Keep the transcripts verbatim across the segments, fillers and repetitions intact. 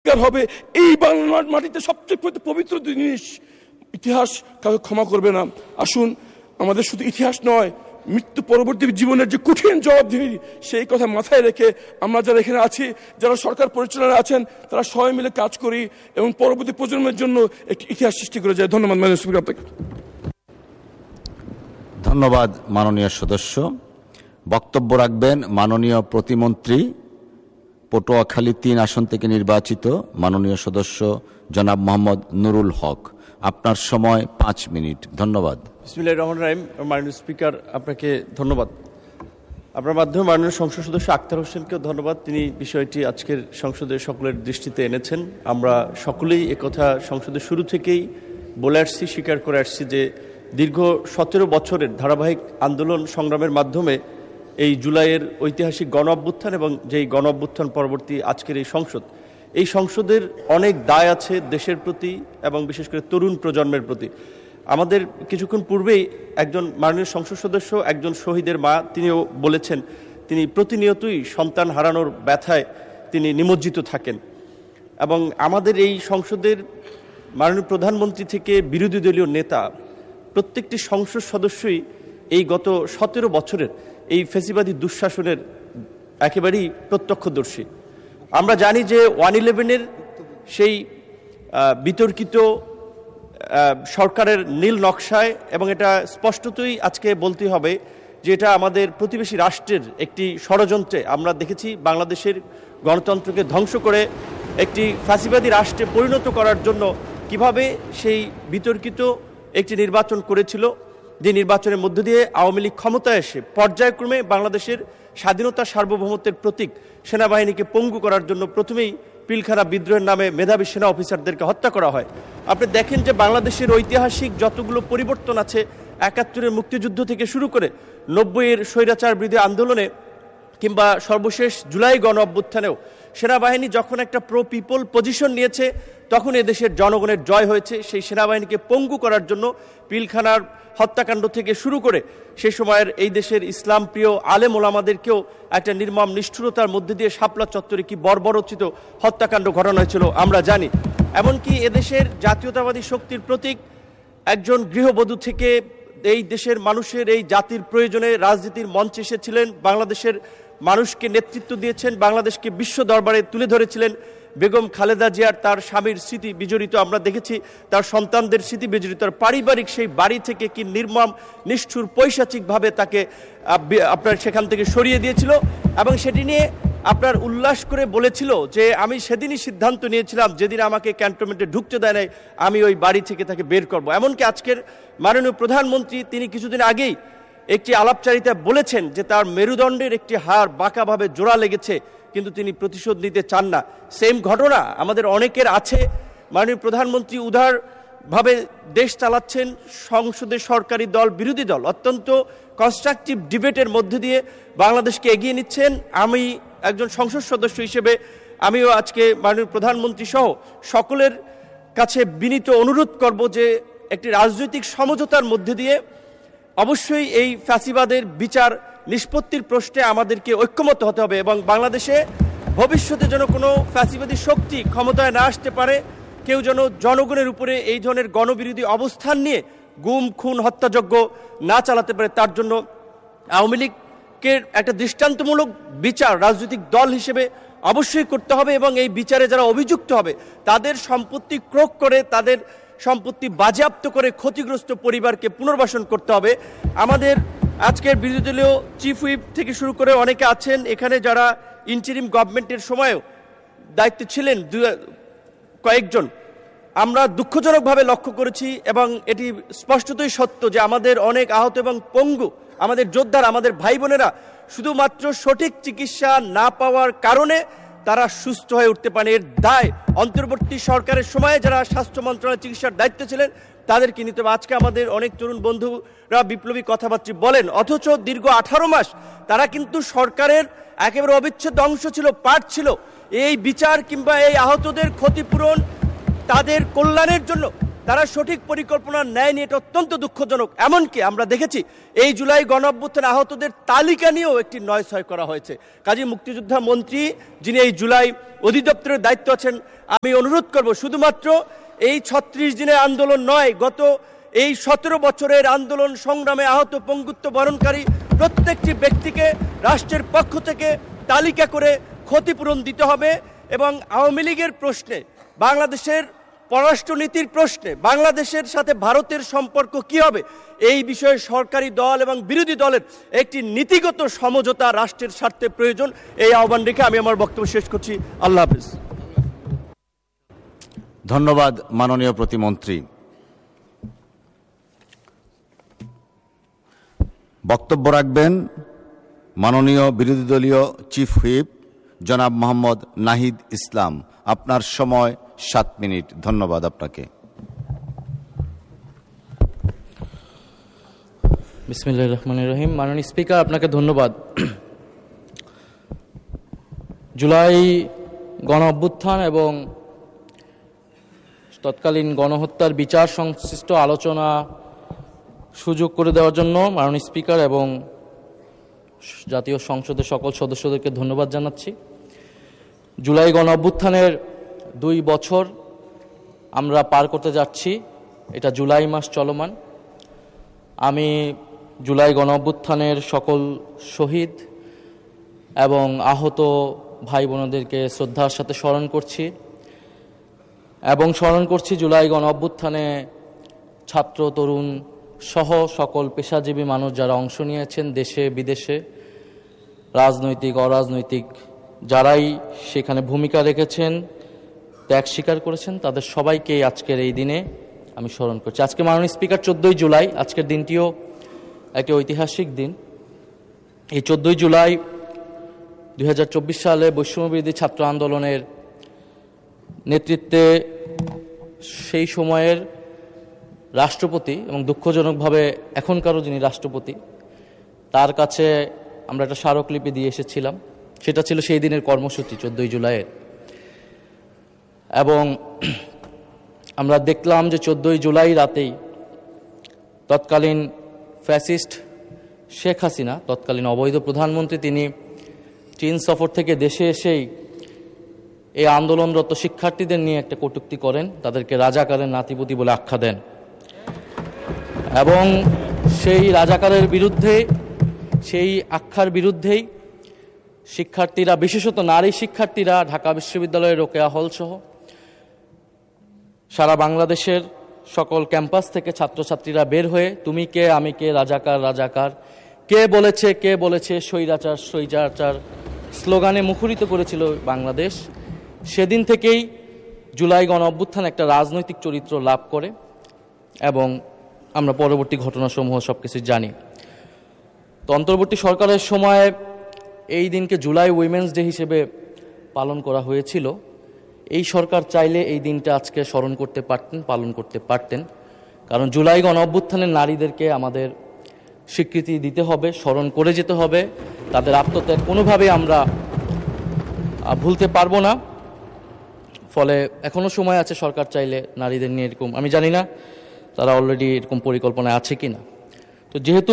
পরিষ্কার হবে এই বাংলার মাটিতে সবচেয়ে পবিত্র জিনিস। ইতিহাস কাউকে ক্ষমা করবে না। আসুন, আমাদের শুধু ইতিহাস নয়, মৃত্যু পরবর্তী জীবনের যে কঠিন জবাবদিহি, সেই কথা মাথায় রেখে আমরা যারা এখানে আছি, যারা সরকার পরিচালনায় আছেন, তারা সবাই মিলে কাজ করি এবং পরবর্তী প্রজন্মের জন্য একটি ইতিহাস সৃষ্টি করে যায়। ধন্যবাদ মাননীয় স্পিকার আপনাকে। ধন্যবাদ মাননীয় সদস্য। বক্তব্য রাখবেন মাননীয় প্রতিমন্ত্রী, পটুয়াখালী তিন আসন থেকে নির্বাচিত মাননীয় সদস্য জনাব মোহাম্মদ নুরুল হক। আপনার সময় পাঁচ মিনিট। ধন্যবাদ। বিসমিল্লাহির রহমানির রহিম। মাননীয় স্পিকার, আপনাকে ধন্যবাদ। আপনার মাধ্যমে মাননীয় সংসদ সদস্য আক্তার হোসেনকেও ধন্যবাদ। তিনি বিষয়টি আজকের সংসদের সকলের দৃষ্টিতে এনেছেন। আমরা সকলেই একথা সংসদের শুরু থেকেই বলে আসছি, স্বীকার করে আসছি যে দীর্ঘ সতেরো বছরের ধারাবাহিক আন্দোলন সংগ্রামের মাধ্যমে এই জুলাইয়ের ঐতিহাসিক গণ অভ্যুত্থান এবং যেই গণ অভ্যুত্থান পরবর্তী আজকের এই সংসদ, এই সংসদের অনেক দায় আছে দেশের প্রতি এবং বিশেষ করে তরুণ প্রজন্মের প্রতি। আমাদের কিছুক্ষণ পূর্বেই একজন মাননীয় সংসদ সদস্য, একজন শহীদের মা, তিনিও বলেছেন তিনি প্রতিনিয়তই সন্তান হারানোর ব্যথায় তিনি নিমজ্জিত থাকেন। এবং আমাদের এই সংসদের মাননীয় প্রধানমন্ত্রী থেকে বিরোধী দলীয় নেতা প্রত্যেকটি সংসদ সদস্যই এই গত সতেরো বছরের এই ফ্যাসিবাদী দুঃশাসনের একেবারেই প্রত্যক্ষদর্শী। আমরা জানি যে ওয়ান ইলেভেনের সেই বিতর্কিত সরকারের নীল নকশায়, এবং এটা স্পষ্টতই আজকে বলতে হবে যে এটা আমাদের প্রতিবেশী রাষ্ট্রের একটি ষড়যন্ত্রে আমরা দেখেছি বাংলাদেশের গণতন্ত্রকে ধ্বংস করে একটি ফ্যাসিবাদী রাষ্ট্রে পরিণত করার জন্য কিভাবে সেই বিতর্কিত একটি নির্বাচন করেছিল, যে নির্বাচনের মধ্য দিয়ে আওয়ামী লীগ ক্ষমতায় এসে পর্যায়ক্রমে বাংলাদেশের স্বাধীনতা সার্বভৌমত্বের প্রতীক সেনাবাহিনীকে পঙ্গু করার জন্য প্রথমেই পিলখানা বিদ্রোহের নামে মেধাবী সেনা অফিসারদেরকে হত্যা করা হয়। আপনি দেখেন যে বাংলাদেশের ঐতিহাসিক যতগুলো পরিবর্তন আছে, একাত্তরের মুক্তিযুদ্ধ থেকে শুরু করে নব্বইয়ের স্বৈরাচার বিরোধী আন্দোলনে কিংবা সর্বশেষ জুলাই গণ অভ্যুত্থানেও সেনাবাহিনী যখন একটা প্রো পিপল পজিশন নিয়েছে, তখন এদেশের জনগণের জয় হয়েছে। সেই সেনাবাহিনীকে পঙ্গু করার জন্য পিলখানার হত্যাকাণ্ড থেকে শুরু করে সেই সময়ের এই দেশের ইসলাম প্রিয় আলেম ওলামাদেরকেও একটা নির্মম নিষ্ঠুরতার মধ্যে দিয়ে শাপলা চত্বরে কি বর্বরোচিত হত্যাকাণ্ড ঘটানো হয়েছিল আমরা জানি। এমনকি এদেশের জাতীয়তাবাদী শক্তির প্রতীক একজন গৃহবধূ থেকে এই দেশের মানুষের, এই জাতির প্রয়োজনে রাজনীতির মঞ্চে এসেছিলেন, বাংলাদেশের মানুষকে নেতৃত্ব দিয়েছেন, বাংলাদেশকে বিশ্ব দরবারে তুলে ধরেছিলেন বেগম খালেদা জিয়ার, তার স্বামীর স্মৃতি বিজড়িত আমরা দেখেছি, তার সন্তানদের স্মৃতি বিজড়িত পারিবারিক সেই বাড়ি থেকে কি নির্মম নিষ্ঠুর পৈশাচিকভাবে তাকে আপনার সেখান থেকে সরিয়ে দিয়েছিল। এবং সেটি নিয়ে আপনার উল্লাস করে বলেছিল যে আমি সেদিনই সিদ্ধান্ত নিয়েছিলাম, যেদিন আমাকে ক্যান্টনমেন্টে ঢুকতে দেয় নাই, আমি ওই বাড়ি থেকে তাকে বের করব। এমনকি আজকের মাননীয় প্রধানমন্ত্রী তিনি কিছুদিন আগেই একটি আলাপচারিতা বলেছেন যে তার মেরুদণ্ডের একটি হাড় বাঁকাভাবে জোড়া লেগেছে, কিন্তু তিনি প্রতিশোধ নিতে চান না। সেম ঘটনা আমাদের অনেকের আছে। মাননীয় প্রধানমন্ত্রী উদারভাবে দেশ চালাচ্ছেন, সংসদে সরকারি দল বিরোধী দল অত্যন্ত কনস্ট্রাকটিভ ডিবেটের মধ্যে দিয়ে বাংলাদেশকে এগিয়ে নিচ্ছেন। আমি একজন সংসদ সদস্য হিসেবে আমিও আজকে মাননীয় প্রধানমন্ত্রী সহ সকলের কাছে বিনীত অনুরোধ করব যে একটি রাজনৈতিক সমঝোতার মধ্যে দিয়ে অবশ্যই এই ফ্যাসিবাদের বিচার নিষ্পত্তির প্রশ্নে আমাদেরকে ঐক্যমত হতে হবে এবং বাংলাদেশে ভবিষ্যতে যেন কোনো ফ্যাসিবাদী শক্তি ক্ষমতায় না আসতে পারে, কেউ যেন জনগণের উপরে এই ধরনের গণবিরোধী অবস্থান নিয়ে গুম খুন হত্যাযজ্ঞ না চালাতে পারে, তার জন্য আওয়ামী লীগকে একটা দৃষ্টান্তমূলক বিচার রাজনৈতিক দল হিসেবে অবশ্যই করতে হবে এবং এই বিচারে যারা অভিযুক্ত হবে তাদের সম্পত্তি ক্রোক করে, তাদের সম্পত্তি বাজেয়াপ্ত করে ক্ষতিগ্রস্ত পরিবারকে পুনর্বাসন করতে হবে। আমাদের আজকের বিরোধী দলীয় চিফ হুইপ থেকে শুরু করে অনেকে আছেন এখানে যারা ইন্টারিম গভর্নমেন্টের সময়ও দায়িত্বে ছিলেন কয়েকজন, আমরা দুঃখজনকভাবে লক্ষ্য করেছি এবং এটি স্পষ্টতই সত্য যে আমাদের অনেক আহত এবং পঙ্গু আমাদের যোদ্ধারা, আমাদের ভাই বোনেরা শুধুমাত্র সঠিক চিকিৎসা না পাওয়ার কারণে তারা সুস্থ হয়ে উঠতে পারে। এর দায় অন্তর্বর্তী সরকারের সময়ে যারা স্বাস্থ্য মন্ত্রণালয়ের চিকিৎসার দায়িত্বে ছিলেন তাদেরকে নিতে হবে। আজকে আমাদের অনেক তরুণ বন্ধুরা বিপ্লবী কথাবার্তা বলেন, অথচ দীর্ঘ আঠারো মাস তারা কিন্তু সরকারের একেবারে অবিচ্ছেদ্য অংশ ছিল, পার্ট ছিল। এই বিচার কিংবা এই আহতদের ক্ষতিপূরণ, তাদের কল্যাণের জন্য তারা সঠিক পরিকল্পনা নেয়নি, এটা অত্যন্ত দুঃখজনক। এমনকি আমরা দেখেছি এই জুলাই গণ অভ্যুত্থানে আহতদের তালিকা নিয়েও একটি নয় ছয় করা হয়েছে। কাজী মুক্তিযোদ্ধা মন্ত্রী যিনি এই জুলাই অধিদপ্তরের দায়িত্ব আছেন, আমি অনুরোধ করব শুধুমাত্র এই ছত্রিশ দিনের আন্দোলন নয়, গত এই সতেরো বছরের আন্দোলন সংগ্রামে আহত পঙ্গুত্ব বরণকারী প্রত্যেকটি ব্যক্তিকে রাষ্ট্রের পক্ষ থেকে তালিকা করে ক্ষতিপূরণ দিতে হবে। এবং আওয়ামী লীগের প্রশ্নে, বাংলাদেশের পররাষ্ট্রনীতির প্রশ্নে বাংলাদেশের সাথে ভারতের সম্পর্ক কি হবে, এই বিষয়ে সরকারি দল এবং বিরোধী দলের একটি নীতিগত সমঝোতা রাষ্ট্রের স্বার্থে প্রয়োজন। এই আহ্বান রেখে আমি আমার বক্তব্য শেষ করছি। আল্লাহ হাফিজ। ধন্যবাদ মাননীয় প্রতিমন্ত্রী। বক্তব্য রাখবেন মাননীয় বিরোধী দলীয় চিফ হুইপ জনাব মোহাম্মদ নাহিদ ইসলাম। আপনার সময় সাত মিনিট। ধন্যবাদ আপনাকে। বিসমিল্লাহির রহমানির রহিম। মাননীয় স্পিকার, আপনাকে ধন্যবাদ। জুলাই গণ অভ্যুত্থান এবং তৎকালীন গণহত্যার বিচার সংশ্লিষ্ট আলোচনা সুযোগ করে দেওয়ার জন্য মাননীয় স্পিকার এবং জাতীয় সংসদের সকল সদস্যদেরকে ধন্যবাদ জানাচ্ছি। জুলাই গণ অভ্যুত্থানের দুই বছর আমরা পার করতে যাচ্ছি, এটা জুলাই মাস চলমান। আমি জুলাই গণ অভ্যুত্থানের সকল শহীদ এবং আহত ভাই বোনদেরকে শ্রদ্ধার সাথে স্মরণ করছি এবং স্মরণ করছি জুলাই গণ অভ্যুত্থানে ছাত্র তরুণ সহ সকল পেশাজীবী মানুষ যারা অংশ নিয়েছেন, দেশে বিদেশে, রাজনৈতিক অরাজনৈতিক যারাই সেখানে ভূমিকা রেখেছেন, ত্যাগ স্বীকার করেছেন, তাদের সবাইকে আজকের এই দিনে আমি স্মরণ করছি। আজকে মাননীয় স্পিকার চোদ্দই জুলাই, আজকের দিনটিও একটি ঐতিহাসিক দিন। এই চোদ্দই জুলাই দুই হাজার চব্বিশ সালে বৈষম্যবিরোধী ছাত্র আন্দোলনের নেতৃত্বে সেই সময়ের রাষ্ট্রপতি এবং দুঃখজনকভাবে এখনকারও যিনি রাষ্ট্রপতি, তার কাছে আমরা একটা স্মারকলিপি দিয়ে এসেছিলাম। সেটা ছিল সেই দিনের কর্মসূচি চোদ্দই জুলাইয়ের। এবং আমরা দেখলাম যে চোদ্দই জুলাই রাতেই তৎকালীন ফ্যাসিস্ট শেখ হাসিনা, তৎকালীন অবৈধ প্রধানমন্ত্রী, তিনি চীন সফর থেকে দেশে এসেই এই আন্দোলনরত শিক্ষার্থীদের নিয়ে একটা কটূক্তি করেন, তাদেরকে রাজাকারের নাতিপুতি বলে আখ্যা দেন। এবং সেই রাজাকারের বিরুদ্ধে, সেই আখ্যার বিরুদ্ধেই শিক্ষার্থীরা, বিশেষত নারী শিক্ষার্থীরা ঢাকা বিশ্ববিদ্যালয়ের রোকেয়া হল সহ সারা বাংলাদেশের সকল ক্যাম্পাস থেকে ছাত্রছাত্রীরা বের হয়ে তুমি কে আমি কে, রাজাকার রাজাকার, কে বলেছে কে বলেছে, স্বৈরাচার স্বৈরাচার স্লোগানে মুখরিত করেছিল বাংলাদেশ। সেদিন থেকেই জুলাই গণ অভ্যুত্থান একটা রাজনৈতিক চরিত্র লাভ করে এবং আমরা পরবর্তী ঘটনাসমূহ সব কিছু জানি। তো অন্তর্বর্তী সরকারের সময় এই দিনকে জুলাই উইমেন্স ডে হিসেবে পালন করা হয়েছিল। এই সরকার চাইলে এই দিনটা আজকে স্মরণ করতে পারতেন, পালন করতে পারতেন, কারণ জুলাই গণ অভ্যুত্থানের নারীদেরকে আমাদের স্বীকৃতি দিতে হবে, স্মরণ করে যেতে হবে। তাদের আত্মত্যাগ কোনোভাবেই আমরা ভুলতে পারবো না। ফলে এখনো সময় আছে সরকার চাইলে নারীদের নিয়ে এরকম, আমি জানি না তারা অলরেডি এরকম পরিকল্পনা আছে কি না। তো যেহেতু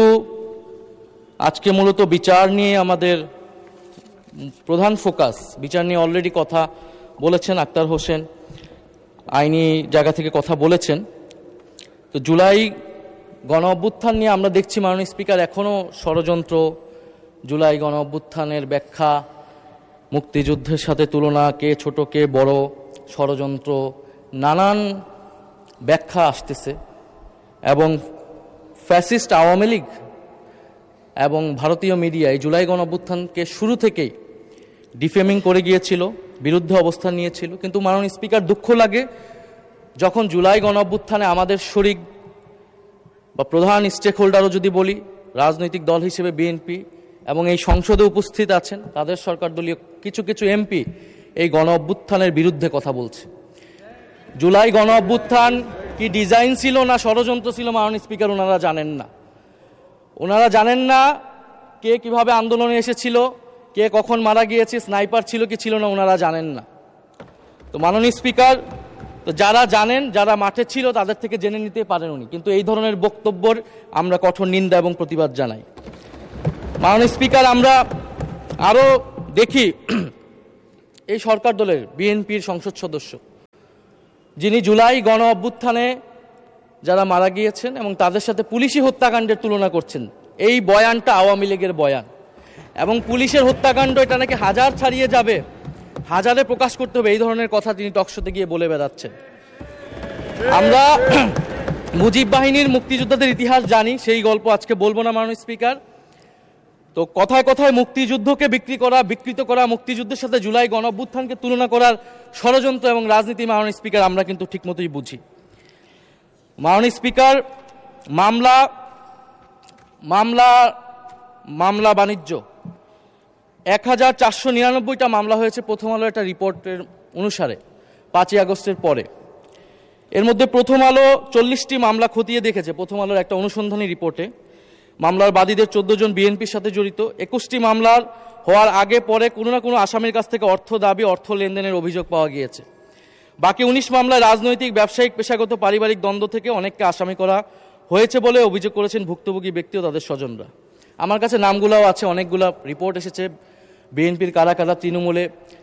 আজকে মূলত বিচার নিয়ে আমাদের প্রধান ফোকাস, বিচার নিয়ে অলরেডি কথা বলেছেন আক্তার হোসেন, আইনি জায়গা থেকে কথা বলেছেন। তো জুলাই গণ অভ্যুত্থান নিয়ে আমরা দেখছি মাননীয় স্পিকার এখনও ষড়যন্ত্র, জুলাই গণ অভ্যুত্থানের ব্যাখ্যা, মুক্তিযুদ্ধের সাথে তুলনা, কে ছোট কে বড়, ষড়যন্ত্র, নানান ব্যাখ্যা আসতেছে। এবং ফ্যাসিস্ট আওয়ামী লীগ এবং ভারতীয় মিডিয়া এই জুলাই গণ অভ্যুত্থানকে শুরু থেকেই ডিফেমিং করে গিয়েছিল, বিরুদ্ধে অবস্থান নিয়েছিল। কিন্তু মাননীয় স্পিকার, দুঃখ লাগে যখন জুলাই গণ অভ্যুত্থানে আমাদের শরিক বা প্রধান স্টেক হোল্ডারও যদি বলি, রাজনৈতিক দল হিসেবে বিএনপি এবং এই সংসদে উপস্থিত আছেন তাদের সরকার দলীয় কিছু কিছু এমপি এই গণ অভ্যুত্থানের বিরুদ্ধে কথা বলছে। জুলাই গণ অভ্যুত্থান কি ডিজাইন ছিল না ষড়যন্ত্র ছিল মাননীয় স্পিকার ওনারা জানেন না। ওনারা জানেন না কে কিভাবে আন্দোলনে এসেছিল, কে কখন মারা গিয়েছে, স্নাইপার ছিল কি ছিল না, ওনারা জানেন না। তো মাননীয় স্পিকার, তো যারা জানেন, যারা মাঠে ছিল তাদের থেকে জেনে নিতে পারেন উনি, কিন্তু এই ধরনের বক্তব্যের আমরা কঠোর নিন্দা এবং প্রতিবাদ জানাই। মাননীয় স্পিকার, আমরা আরও দেখি এই সরকার দলের বিএনপির সংসদ সদস্য যিনি জুলাই গণ অভ্যুত্থানে যারা মারা গিয়েছেন এবং তাদের সাথে পুলিশি হত্যাকাণ্ডের তুলনা করছেন, এই বয়ানটা আওয়ামী লীগের বয়ান এবং পুলিশের হত্যাকাণ্ড এটা নাকি হাজার ছাড়িয়ে যাবে, হাজারে প্রকাশ করতে হবে, এই ধরনের কথা তিনি টকশোতে গিয়ে বলে বেড়াচ্ছেন। আমরা মুজিব বাহিনীর মুক্তিযোদ্ধাদের ইতিহাস জানি, সেই গল্প আজকে বলবো না মাননীয় স্পিকার। তো কথায় কথায় মুক্তিযুদ্ধকে বিক্রি করা, বিকৃত করা, মুক্তিযুদ্ধের সাথে জুলাই গণ অভ্যুত্থানকে তুলনা করার ষড়যন্ত্র এবং রাজনীতি মাননীয় স্পিকার আমরা কিন্তু ঠিকমতোই বুঝি। মাননীয় স্পিকার, মামলা মামলা মামলা বাণিজ্য এক হাজার চারশো নিরানব্বইটা মামলা হয়েছে প্রথম আলো একটা রিপোর্টের অনুসারে পাঁচই আগস্টের পরে। এর মধ্যে প্রথম আলো চল্লিশটি মামলা খতিয়ে দেখেছে প্রথম আলোর একটা অনুসন্ধানী রিপোর্টে। মামলার বাদীদের চোদ্দ জন বিএনপির সাথে জড়িত। একুশটি মামলার হওয়ার আগে পরে কোনো না কোনো আসামির কাছ থেকে অর্থ দাবি, অর্থ লেনদেনের অভিযোগ পাওয়া গিয়েছে। বাকি উনিশ মামলায় রাজনৈতিক, ব্যবসায়িক, পেশাগত, পারিবারিক দ্বন্দ্ব থেকে অনেককে আসামি করা হয়েছে বলে অভিযোগ করেছেন ভুক্তভোগী ব্যক্তি ও তাদের স্বজনরা। আমার কাছে নামগুলোও আছে, অনেকগুলো রিপোর্ট এসেছে বিএনপির কারা কারা তৃণমূলে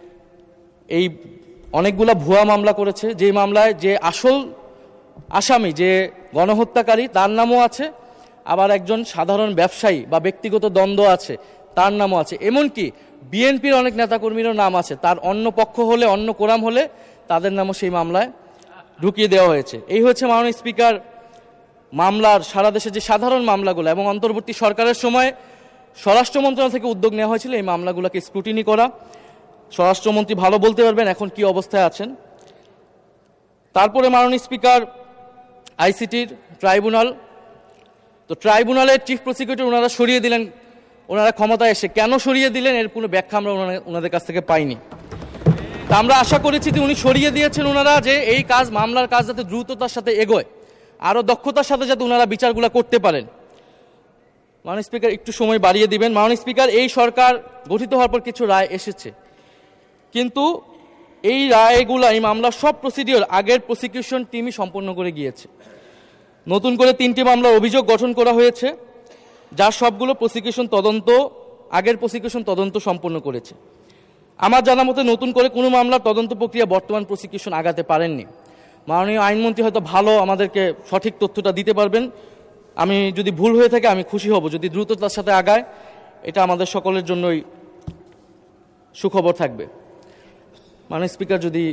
এই অনেকগুলা ভুয়া মামলা করেছে, যে মামলায় যে আসল আসামি, যে গণহত্যাকারী, তার নামও আছে, আবার একজন সাধারণ ব্যবসায়ী বা ব্যক্তিগত দ্বন্দ্ব আছে তার নামও আছে। এমনকি বিএনপির অনেক নেতাকর্মীরও নাম আছে, তার অন্য পক্ষ হলে, অন্য কোরাম হলে তাদের নামও সেই মামলায় ঢুকিয়ে দেওয়া হয়েছে। এই হচ্ছে মাননীয় স্পিকার মামলার সারা দেশে যে সাধারণ মামলাগুলো, এবং অন্তর্বর্তী সরকারের সময় স্বরাষ্ট্র মন্ত্রণালয় থেকে উদ্যোগ নেওয়া হয়েছিল এই মামলাগুলোকে স্ক্রুটিনি করা। স্বরাষ্ট্রমন্ত্রী ভালো বলতে পারবেন এখন কি অবস্থায় আছেন। তারপরে মাননীয় স্পিকার আইসিটির ট্রাইব্যুনাল, তো ট্রাইব্যুনালের চিফ প্রসিকিউটর ওনারা সরিয়ে দিলেন, ওনারা ক্ষমতায় এসে কেন সরিয়ে দিলেন এর কোনো ব্যাখ্যা আমরা ওনাদের কাছ থেকে পাইনি। তা আমরা আশা করেছি যে উনি সরিয়ে দিয়েছেন ওনারা, যে এই কাজ, মামলার কাজ যাতে দ্রুততার সাথে এগোয়, আরও দক্ষতার সাথে যাতে ওনারা বিচারগুলো করতে পারেন। মাননীয় স্পিকার একটু সময় বাড়িয়ে দিবেন। মাননীয় স্পিকার, এই সরকার গঠিত হওয়ার পর কিছু রায় এসেছে, কিন্তু এই রায়গুলো, এই মামলার সব প্রসিডিওর আগের প্রসিকিউশন টিমই সম্পন্ন করে গিয়েছে। নতুন করে তিনটি মামলার অভিযোগ গঠন করা হয়েছে, যার সবগুলো প্রসিকিউশন তদন্ত, আগের প্রসিকিউশন তদন্ত সম্পন্ন করেছে। আমার জানা মতে নতুন করে কোনো মামলার তদন্ত প্রক্রিয়া বর্তমান প্রসিকিউশন আগাতে পারেননি। মাননীয় আইনমন্ত্রী হয়তো ভালো আমাদেরকে সঠিক তথ্যটা দিতে পারবেন। আমি যদি ভুল হয়ে থাকে আমি খুশি হব যদি দ্রুততার সাথে আগায়, এটা আমাদের সকলের জন্যই সুখবর থাকবে। মাননীয় স্পিকার, যদি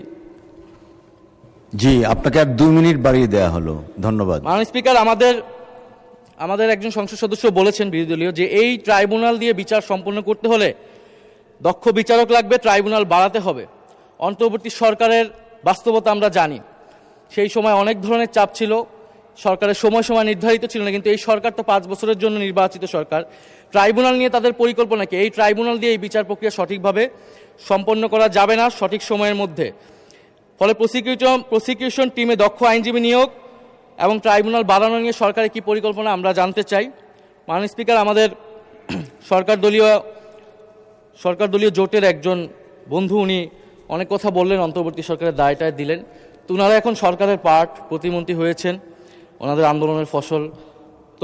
জি, আপনাকে আর দুই মিনিট বাড়িয়ে দেওয়া হলো, ধন্যবাদ। মাননীয় স্পিকার, আমাদের আমাদের একজন সংসদ সদস্য বলেছেন বিরোধী দলীয়, যে এই ট্রাইব্যুনাল দিয়ে বিচার সম্পন্ন করতে হলে দক্ষ বিচারক লাগবে, ট্রাইব্যুনাল বাড়াতে হবে। অন্তর্বর্তী সরকারের বাস্তবতা আমরা জানি, সেই সময় অনেক ধরনের চাপ ছিল, সরকারের সময় সময় নির্ধারিত ছিল না, কিন্তু এই সরকার তো পাঁচ বছরের জন্য নির্বাচিত সরকার। ট্রাইব্যুনাল নিয়ে তাদের পরিকল্পনা কি? এই ট্রাইব্যুনাল দিয়ে এই বিচার প্রক্রিয়া সঠিকভাবে সম্পন্ন করা যাবে না সঠিক সময়ের মধ্যে। ফলে প্রসিকিউশন প্রসিকিউশন টিমে দক্ষ আইনজীবী নিয়োগ এবং ট্রাইব্যুনাল বাড়ানো নিয়ে সরকারের কি পরিকল্পনা আমরা জানতে চাই। মাননীয় স্পিকার, আমাদের সরকার দলীয় সরকার দলীয় জোটের একজন বন্ধু, উনি অনেক কথা বললেন, অন্তর্বর্তী সরকারের দায়টায় দিলেন। তো ওনারা এখন সরকারের পার্ট, প্রতিমন্ত্রী হয়েছেন, ওনাদের আন্দোলনের ফসল। তো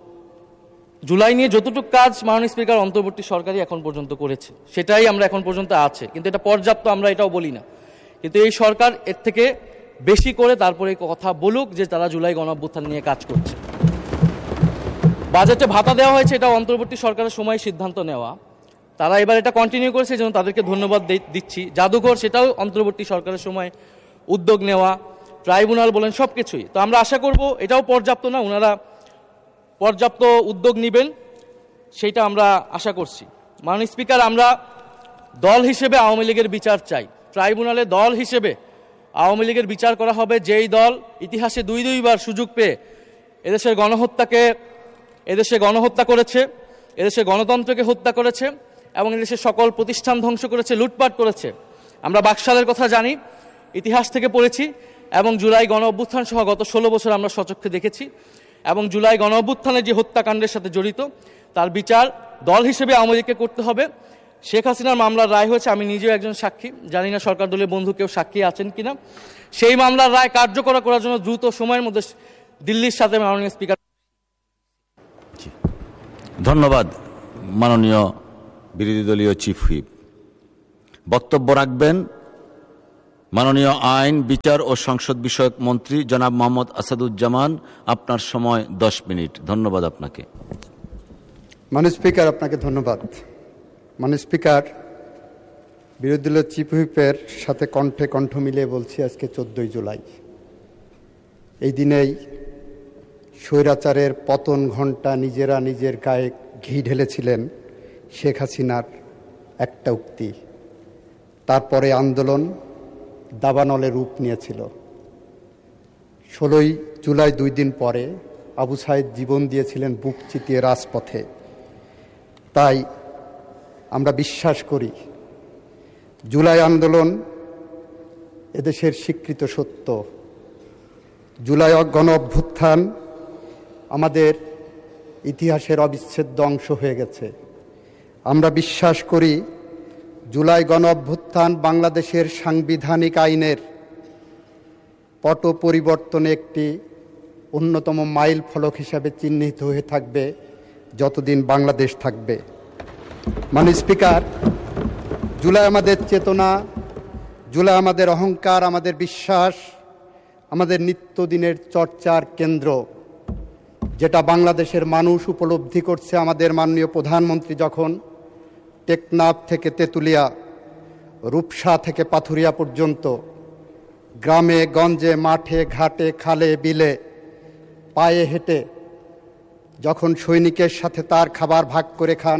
জুলাই নিয়ে যতটুকু কাজ মাননীয় স্পিকার অন্তর্বর্তী সরকারই এখন পর্যন্ত করেছে, সেটাই আমরা এখন পর্যন্ত আছে, কিন্তু এটা পর্যাপ্ত আমরা এটাও বলি না। কিন্তু এই সরকার এর থেকে বেশি করে তারপরে কথা বলুক যে তারা জুলাই গণঅভ্যুত্থান নিয়ে কাজ করছে। বাজেটে ভাতা দেওয়া হয়েছে, এটা অন্তর্বর্তী সরকারের সময় সিদ্ধান্ত নেওয়া, তারা এবার এটা কন্টিনিউ করেছে, যেন তাদেরকে ধন্যবাদ দিচ্ছি। জাদুঘর, সেটাও অন্তর্বর্তী সরকারের সময় উদ্যোগ নেওয়া, ট্রাইব্যুনাল বলেন, সব কিছুই। তো আমরা আশা করব এটাও পর্যাপ্ত না, ওনারা পর্যাপ্ত উদ্যোগ নেবেন, সেইটা আমরা আশা করছি। মাননীয় স্পিকার, আমরা দল হিসেবে আওয়ামী লীগের বিচার চাই। ট্রাইব্যুনালে দল হিসেবে আওয়ামী লীগের বিচার করা হবে, যেই দল ইতিহাসে দুই দুইবার সুযোগ পেয়ে এদেশের গণহত্যাকে এদেশে গণহত্যা করেছে, এদেশে গণতন্ত্রকে হত্যা করেছে এবং এদেশের সকল প্রতিষ্ঠান ধ্বংস করেছে, লুটপাট করেছে। আমরা বাকশালের কথা জানি, ইতিহাস থেকে পড়েছি, এবং জুলাই গণ অভ্যুত্থান সহ গত ষোলো বছর আমরা সচক্ষে দেখেছি। এবং জুলাই গণ অভ্যুত্থানের যে হত্যাকাণ্ডের সাথে জড়িত, তার বিচার দল হিসেবে আওয়ামী লীগকে করতে হবে শেখ হাসিনার মামলার রায় হয়েছে, আমি নিজেও একজন সাক্ষী, জানি না সরকার দলীয় বন্ধু কেউ সাক্ষী আছেন কিনা। সেই মামলার রায় কার্যকর করার জন্য দ্রুত সময়ের মধ্যে দিল্লির সাথে মাননীয় স্পিকার। ধন্যবাদ মাননীয় বিরোধী দলীয় চিফ হুইপ। বক্তব্য রাখবেন মাননীয় আইন, বিচার ও সংসদ বিষয়ক মন্ত্রী জনাব মোহাম্মদ আসাদুজ্জামান। আপনার সময় দশ মিনিট। ধন্যবাদ আপনাকে। মাননীয় স্পিকার, আপনাকে ধন্যবাদ। মাননীয় স্পিকার, বিরোধী দলীয় চিফ হুইপের সাথে কণ্ঠে কণ্ঠ মিলিয়ে বলছি, আজকে চোদ্দই জুলাই, এই দিনেই স্বৈরাচারের পতন ঘণ্টা নিজেরা নিজের গায়ে ঘি ঢেলেছিলেন শেখ হাসিনার একটা উক্তি। তারপরে আন্দোলন দাবানলে রূপ নিয়েছিল। ষোলোই জুলাই দুই দিন পরে আবু সাইদ জীবন দিয়েছিলেন বুক চিতিয়ে রাজপথে। তাই আমরা বিশ্বাস করি জুলাই আন্দোলন এদেশের স্বীকৃত সত্য। জুলাই গণ অভ্যুত্থান আমাদের ইতিহাসের অবিচ্ছেদ্য অংশ হয়ে গেছে। আমরা বিশ্বাস করি জুলাই গণ অভ্যুত্থান বাংলাদেশের সাংবিধানিক আইনের পট পরিবর্তনে একটি অন্যতম মাইল ফলক হিসাবে চিহ্নিত হয়ে থাকবে যতদিন বাংলাদেশ থাকবে। মাননীয় স্পিকার, জুলাই আমাদের চেতনা, জুলাই আমাদের অহংকার, আমাদের বিশ্বাস, আমাদের নিত্যদিনের চর্চার কেন্দ্র, যেটা বাংলাদেশের মানুষ উপলব্ধি করছে। আমাদের মাননীয় প্রধানমন্ত্রী যখন টেকনাফ থেকে তেঁতুলিয়া, রূপসা থেকে পাথুরিয়া পর্যন্ত গ্রামে গঞ্জে, মাঠে ঘাটে, খালে বিলে পায়ে হেঁটে যখন সৈনিকের সাথে তার খাবার ভাগ করে খান,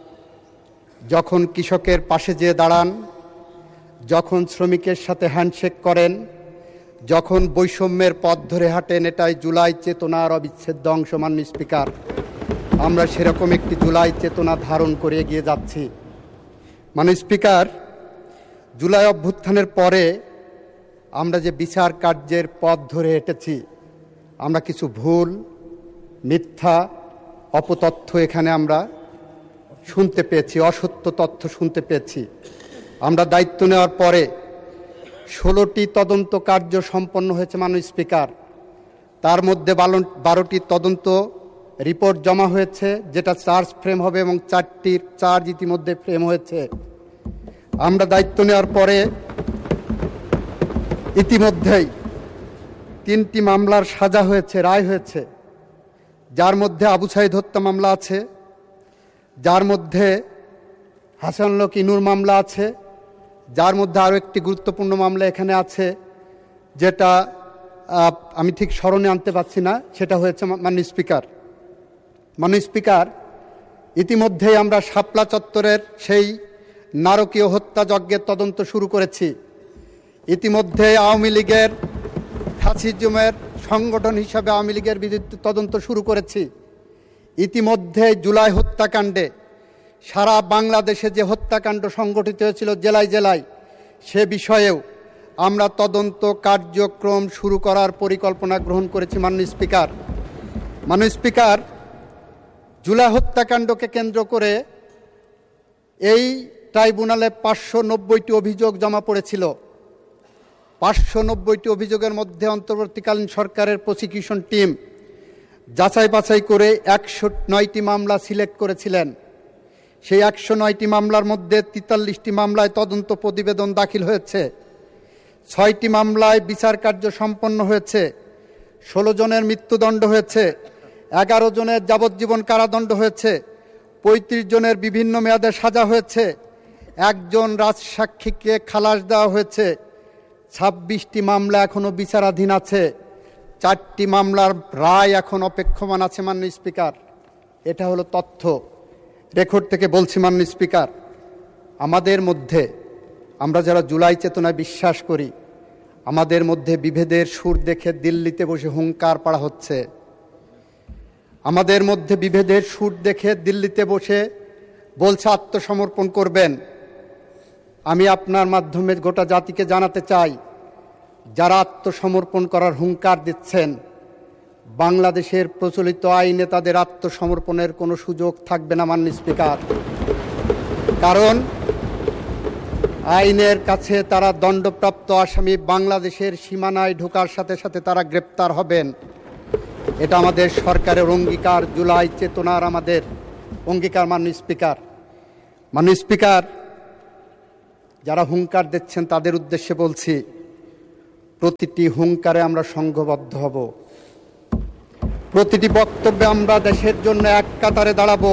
যখন কৃষকের পাশে যেয়ে দাঁড়ান, যখন শ্রমিকের সাথে হ্যান্ডশেক করেন, যখন বৈষম্যের পথ ধরে হাঁটেন, এটাই জুলাই চেতনার অবিচ্ছেদ্য অংশ। মাননীয় স্পিকার, আমরা সেরকম একটি জুলাই চেতনা ধারণ করে এগিয়ে যাচ্ছি। মাননীয় স্পিকার, জুলাই অভ্যুত্থানের পরে আমরা যে বিচার কার্যের পথ ধরে হেঁটেছি, আমরা কিছু ভুল, মিথ্যা, অপতথ্য এখানে আমরা শুনতে পেয়েছি, অসত্য তথ্য শুনতে পেয়েছি। আমরা দায়িত্ব নেওয়ার পরে ষোলোটি তদন্ত কার্য সম্পন্ন হয়েছে মাননীয় স্পিকার। তার মধ্যে বারোটি তদন্ত রিপোর্ট জমা হয়েছে, যেটা চার্জ ফ্রেম হবে, এবং চারটির চার্জ ইতিমধ্যে ফ্রেম হয়েছে। আমরা দায়িত্ব নেওয়ার পরে ইতিমধ্যেই তিনটি মামলার সাজা হয়েছে, রায় হয়েছে, যার মধ্যে আবু সাইদ হত্যা মামলা আছে, যার মধ্যে হাসানুল ইনুর মামলা আছে, যার মধ্যে আরও একটি গুরুত্বপূর্ণ মামলা এখানে আছে, যেটা আমি ঠিক স্মরণে আনতে পারছি না, সেটা হয়েছে মাননীয় স্পিকার। মাননীয় স্পিকার, ইতিমধ্যেই আমরা শাপলা চত্বরের সেই নারকীয় হত্যাযজ্ঞের তদন্ত শুরু করেছি। ইতিমধ্যে আওয়ামী লীগের ফ্যাসিজমের সংগঠন হিসাবে আওয়ামী লীগের বিরুদ্ধে তদন্ত শুরু করেছি। ইতিমধ্যে জুলাই হত্যাকাণ্ডে সারা বাংলাদেশে যে হত্যাকাণ্ড সংগঠিত হয়েছিল জেলায় জেলায়, সে বিষয়েও আমরা তদন্ত কার্যক্রম শুরু করার পরিকল্পনা গ্রহণ করেছি। মাননীয় স্পিকার, মাননীয় স্পিকার, জুলাই হত্যাকাণ্ডকে কেন্দ্র করে এই ট্রাইব্যুনালে পাঁচশো নব্বইটি অভিযোগ জমা পড়েছিল। পাঁচশো নব্বইটি অভিযোগের মধ্যে অন্তর্বর্তীকালীন সরকারের প্রসিকিউশন টিম যাচাই বাছাই করে একশো নয়টি মামলা সিলেক্ট করেছিলেন। সেই একশো নয়টি মামলার মধ্যে তেতাল্লিশটি মামলায় তদন্ত প্রতিবেদন দাখিল হয়েছে, ছয়টি মামলায় বিচার কার্য সম্পন্ন হয়েছে, ষোলো জনের মৃত্যুদণ্ড হয়েছে, এগারো জনের যাবজ্জীবন কারাদণ্ড হয়েছে, পঁয়ত্রিশ জনের বিভিন্ন মেয়াদে সাজা হয়েছে, একজন রাজসাক্ষীকে খালাস দেওয়া হয়েছে, ছাব্বিশটি মামলা এখনও বিচারাধীন আছে, চারটি মামলার রায় এখন অপেক্ষমান আছে। মাননীয় স্পিকার, এটা হলো তথ্য, রেকর্ড থেকে বলছি। মাননীয় স্পিকার, আমাদের মধ্যে, আমরা যারা জুলাই চেতনায় বিশ্বাস করি, আমাদের মধ্যে বিভেদের সুর দেখে দিল্লিতে বসে হুঙ্কার পাড়া হচ্ছে। আমাদের মধ্যে বিভেদের সুর দেখে দিল্লিতে বসে বলছে আত্মসমর্পণ করবেন। আমি আপনার মাধ্যমে গোটা জাতিকে জানাতে চাই, যারা আত্মসমর্পণ করার হুঙ্কার দিচ্ছেন, বাংলাদেশের প্রচলিত আইনে তাদের আত্মসমর্পণের কোনো সুযোগ থাকবে না। মাননীয় স্পিকার, কারণ আইনের কাছে তারা দণ্ডপ্রাপ্ত আসামি, বাংলাদেশের সীমানায় ঢোকার সাথে সাথে তারা গ্রেপ্তার হবেন। এটা আমাদের সরকারের অঙ্গীকার, জুলাই চেতনার আমাদের অঙ্গীকার। মাননীয় স্পিকার, মাননীয় স্পিকার, যারা হুঙ্কার দিচ্ছেন তাদের উদ্দেশ্যে বলছি, প্রতিটি হুঙ্কারে আমরা সংঘবদ্ধ হব, প্রতিটি বক্তব্যে আমরা দেশের জন্য এক কাতারে দাঁড়াবো।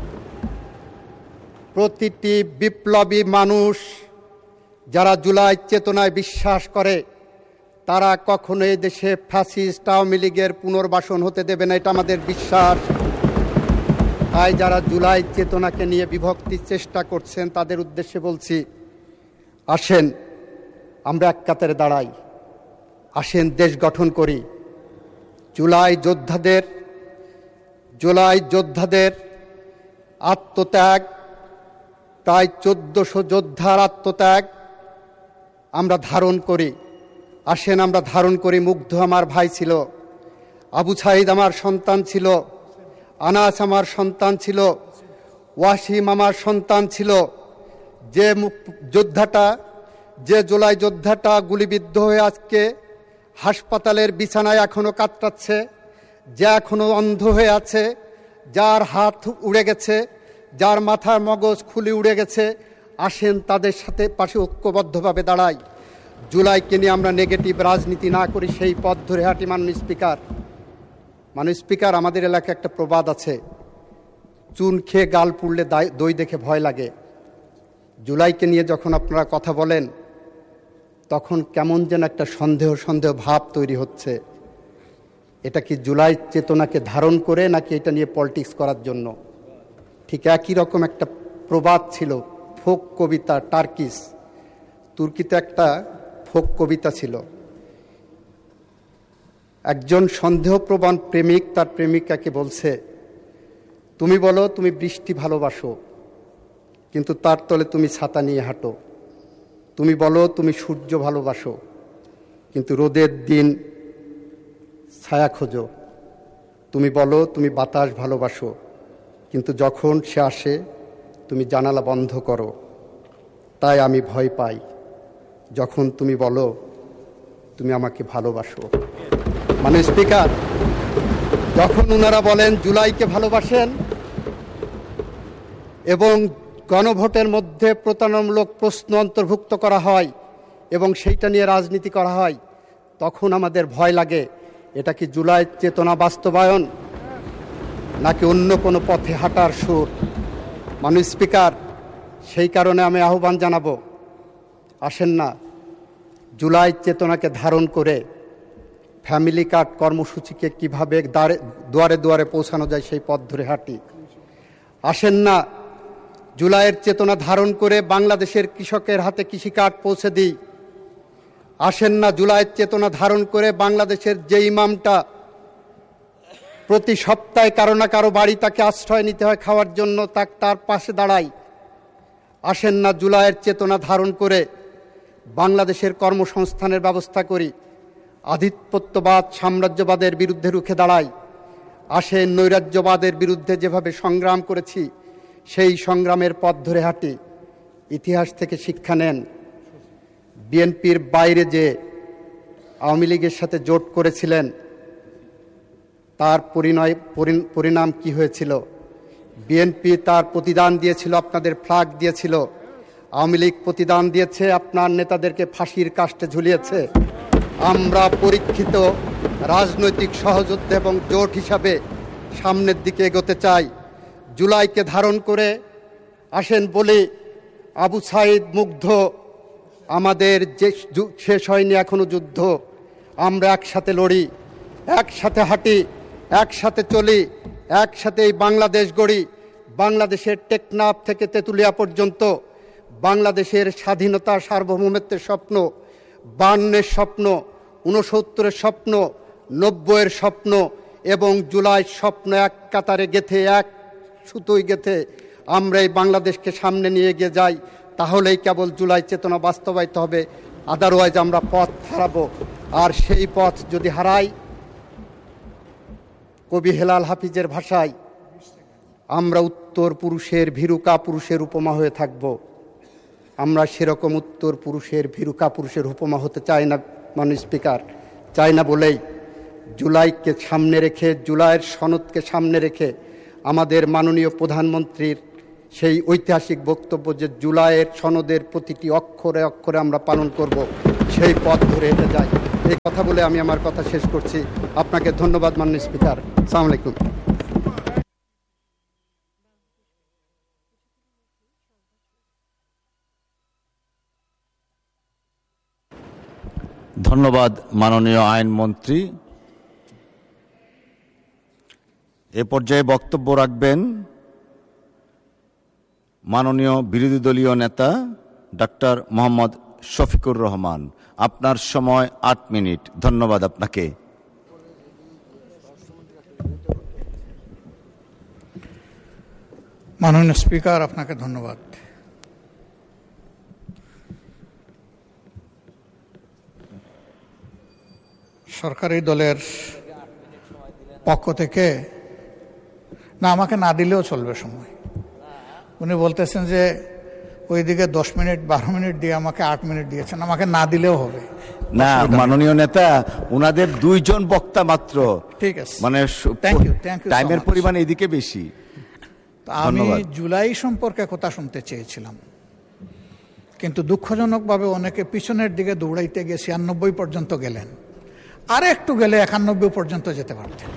প্রতিটি বিপ্লবী মানুষ যারা জুলাই চেতনায় বিশ্বাস করে তারা কখনো এই দেশে ফ্যাসিস্ট আওয়ামী লীগের পুনর্বাসন হতে দেবে না, এটা আমাদের বিশ্বাস। তাই যারা জুলাই চেতনাকে নিয়ে বিভক্তির চেষ্টা করছেন তাদের উদ্দেশ্যে বলছি, আসেন আমরা এক কাতারে দাঁড়াই, আসেন দেশ গঠন করি। জুলাই যোদ্ধাদের জুলাই যোদ্ধাদের আত্মত্যাগ, প্রায় চোদ্দশো যোদ্ধার আত্মত্যাগ আমরা ধারণ করি। আসেন আমরা ধারণ করি। মুগ্ধ আমার ভাই ছিল, আবু সাঈদ আমার সন্তান ছিল, আনাস আমার সন্তান ছিল, ওয়াসিম আমার সন্তান ছিল। যে যোদ্ধাটা, যে জুলাই যোদ্ধাটা গুলিবিদ্ধ হয়ে আজকে হাসপাতালের বিছানায় এখনো কাতরাচ্ছে, যে এখনো অন্ধ হয়ে আছে, যার হাত উড়ে গেছে, যার মাথার মগজ খুলি উড়ে গেছে, আসেন তাদের সাথে পাশে ঐক্যবদ্ধভাবে দাঁড়াই। জুলাইকে নিয়ে আমরা নেগেটিভ রাজনীতি না করি, সেই পথ ধরে হাঁটি। মাননীয় স্পিকার, মাননীয় স্পিকার, আমাদের এলাকায় একটা প্রবাদ আছে, চুন খেয়ে গাল পুড়লে দই দেখে ভয় লাগে। জুলাইকে নিয়ে যখন আপনারা কথা বলেন তখন কেমন যেন একটা সন্দেহ সন্দেহ ভাব তৈরি হচ্ছে। এটা কি জুলাই চেতনাকে ধারণ করে নাকি এটা নিয়ে পলিটিক্স করার জন্য? ঠিক একই রকম একটা প্রবাদ ছিল, ফোক কবিতা, টার্কিস, তুর্কিতে একটা ফোক কবিতা ছিল। একজন সন্দেহপ্রবণ প্রেমিক তার প্রেমিকাকে বলছে, তুমি বলো তুমি বৃষ্টি ভালোবাসো, কিন্তু তার তলে তুমি ছাতা নিয়ে হাঁটো। তুমি বলো তুমি সূর্য ভালোবাসো, কিন্তু রোদের দিন ছায়া খোঁজো। তুমি বলো তুমি বাতাস ভালোবাসো, কিন্তু যখন সে আসে তুমি জানালা বন্ধ করো। তাই আমি ভয় পাই যখন তুমি বলো তুমি আমাকে ভালোবাসো। মানে স্পিকার, যখন ওনারা বলেন জুলাইকে ভালোবাসেন এবং গণভোটের মধ্যে প্রতারণামূলক প্রশ্ন অন্তর্ভুক্ত করা হয় এবং সেইটা নিয়ে রাজনীতি করা হয়, তখন আমাদের ভয় লাগে এটা কি জুলাই চেতনা বাস্তবায়ন নাকি অন্য কোনো পথে হাঁটার সুর। মাননীয় স্পিকার, সেই কারণে আমি আহ্বান জানাবো, আসেন না জুলাই চেতনাকে ধারণ করে ফ্যামিলি কার্ড কর্মসূচিকে কীভাবে দুয়ারে দুয়ারে পৌঁছানো যায় সেই পথ ধরে হাঁটি। আসেন না জুলাইয়ের চেতনা ধারণ করে বাংলাদেশের কৃষকের হাতে কৃষি কার্ড পৌঁছে দিই। আসেন না জুলাইয়ের চেতনা ধারণ করে বাংলাদেশের যে ইমামটা প্রতি সপ্তাহে কারো না কারো বাড়ি তাকে আশ্রয় নিতে হয় খাওয়ার জন্য, তাক তার পাশে দাঁড়াই। আসেন না জুলাইয়ের চেতনা ধারণ করে বাংলাদেশের কর্মসংস্থানের ব্যবস্থা করি, আধিপত্যবাদ সাম্রাজ্যবাদের বিরুদ্ধে রুখে দাঁড়াই। আসেন নৈরাজ্যবাদের বিরুদ্ধে যেভাবে সংগ্রাম করেছি সেই সংগ্রামের পথ ধরে হাঁটি। ইতিহাস থেকে শিক্ষা নেন, বিএনপির বাইরে যে আওয়ামী লীগের সাথে জোট করেছিলেন তার পরিণয় পরিণাম কি হয়েছিল? বিএনপি তার প্রতিদান দিয়েছিল, আপনাদের ফ্ল্যাগ দিয়েছিল। আওয়ামী লীগ প্রতিদান দিয়েছে, আপনার নেতাদেরকে ফাঁসির কাস্টে ঝুলিয়েছে। আমরা পরীক্ষিত রাজনৈতিক সহযোদ্ধা এবং জোট হিসাবে সামনের দিকে এগোতে চাই। জুলাইকে ধারণ করে আসেন বলি, আবু সাঈদ মুগ্ধ, আমাদের যে শেষ হয়নি এখনো যুদ্ধ, আমরা একসাথে লড়ি, একসাথে হাঁটি, একসাথে চলি, একসাথে এই বাংলাদেশ গড়ি। বাংলাদেশের টেকনাফ থেকে তেঁতুলিয়া পর্যন্ত বাংলাদেশের স্বাধীনতা সার্বভৌমত্বের স্বপ্ন, বান্নের স্বপ্ন, ঊনসত্তরের স্বপ্ন, নব্বইয়ের স্বপ্ন এবং জুলাই স্বপ্ন এক কাতারে গেথে, এক সুতোয় গেথে আমরা এই বাংলাদেশকে সামনে নিয়ে গিয়ে যাই। তাহলেই কেবল জুলাই চেতনা বাস্তবায়িত হবে, আদারওয়াইজ আমরা পথ হারাবো। আর সেই পথ যদি হারাই, কবি হেলাল হাফিজের ভাষায় আমরা উত্তর পুরুষের ভীরুকা পুরুষের উপমা হয়ে থাকব। আমরা সেরকম উত্তর পুরুষের ভীরুকা পুরুষের উপমা হতে চাই না মাননীয় স্পিকার, চাই না বলেই জুলাইকে সামনে রেখে, জুলাইয়ের সনদকে সামনে রেখে আমাদের মাননীয় প্রধানমন্ত্রীর সেই ঐতিহাসিক বক্তব্য যে জুলাইয়ের সনদের প্রতিটি অক্ষরে অক্ষরে আমরা পালন করব, সেই পথ ধরে হেঁটে যাই। এই কথা বলে আমি আমার কথা শেষ করছি। আপনাকে ধন্যবাদ মাননীয় স্পিকার। আসসালামু আলাইকুম। ধন্যবাদ মাননীয় আইনমন্ত্রী। এ পর্যায়ে বক্তব্য রাখবেন মাননীয় বিরোধী দলীয় নেতা ডাক্তার মোহাম্মদ শফিকুর রহমান। আপনার সময় আট মিনিট। ধন্যবাদ আপনাকে। মাননীয় স্পিকার, আপনাকে ধন্যবাদ। সরকারি দলের পক্ষ থেকে, না আমাকে না দিলেও চলবে সময়। উনি বলতেছেন যে ওইদিকে দশ মিনিট বারো মিনিট দিয়ে আমাকে আট মিনিট দিয়েছেন, আমাকে না দিলেও হবে। না মাননীয় নেতা, উনাদের দুইজন বক্তা মাত্র। ঠিক আছে, মানে থ্যাংক ইউ থ্যাংক ইউ। টাইমের পরিমাণ এদিকে বেশি। আমি জুলাই সম্পর্কে কথা শুনতে চেয়েছিলাম, কিন্তু দুঃখজনকভাবে অনেকে পিছনের দিকে দৌড়াইতে গিয়ে ছিয়ানব্বই পর্যন্ত গেলেন। আর একটু গেলে একানব্বই পর্যন্ত যেতে পারতেন।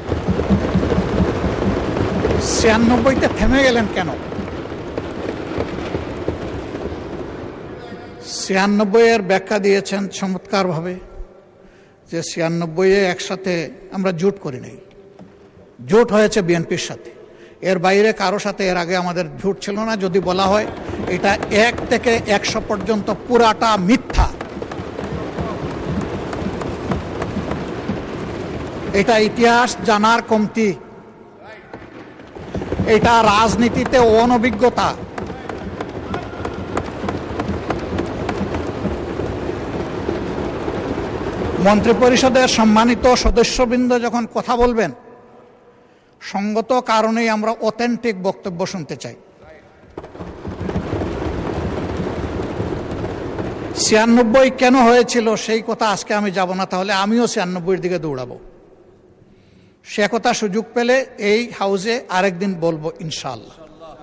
ছিয়ানব্বইতে থেমে গেলেন কেন? ছিয়ানব্বই এর ব্যাখ্যা দিয়েছেন চমৎকারভাবে, যে ছিয়ানব্বই এ একসাথে আমরা জোট করি নাই, জোট হয়েছে বিএনপির সাথে। এর বাইরে কারো সাথে এর আগে আমাদের জোট ছিল না। যদি বলা হয় এটা এক থেকে একশো পর্যন্ত পুরাটা মিথ্যা। এটা ইতিহাস জানার কমতি, এটা রাজনীতিতে অনভিজ্ঞতা। মন্ত্রিপরিষদের সম্মানিত সদস্যবৃন্দ যখন কথা বলবেন, সঙ্গত কারণেই আমরা অথেন্টিক বক্তব্য শুনতে চাই। ছিয়ানব্বই কেন হয়েছিল সেই কথা আজকে আমি যাব না, তাহলে আমিও ছিয়ানব্বইয়ের দিকে দৌড়াবো। সে কথা সুযোগ পেলে এই হাউসে আরেকদিন বলবো ইনশাআল্লাহ।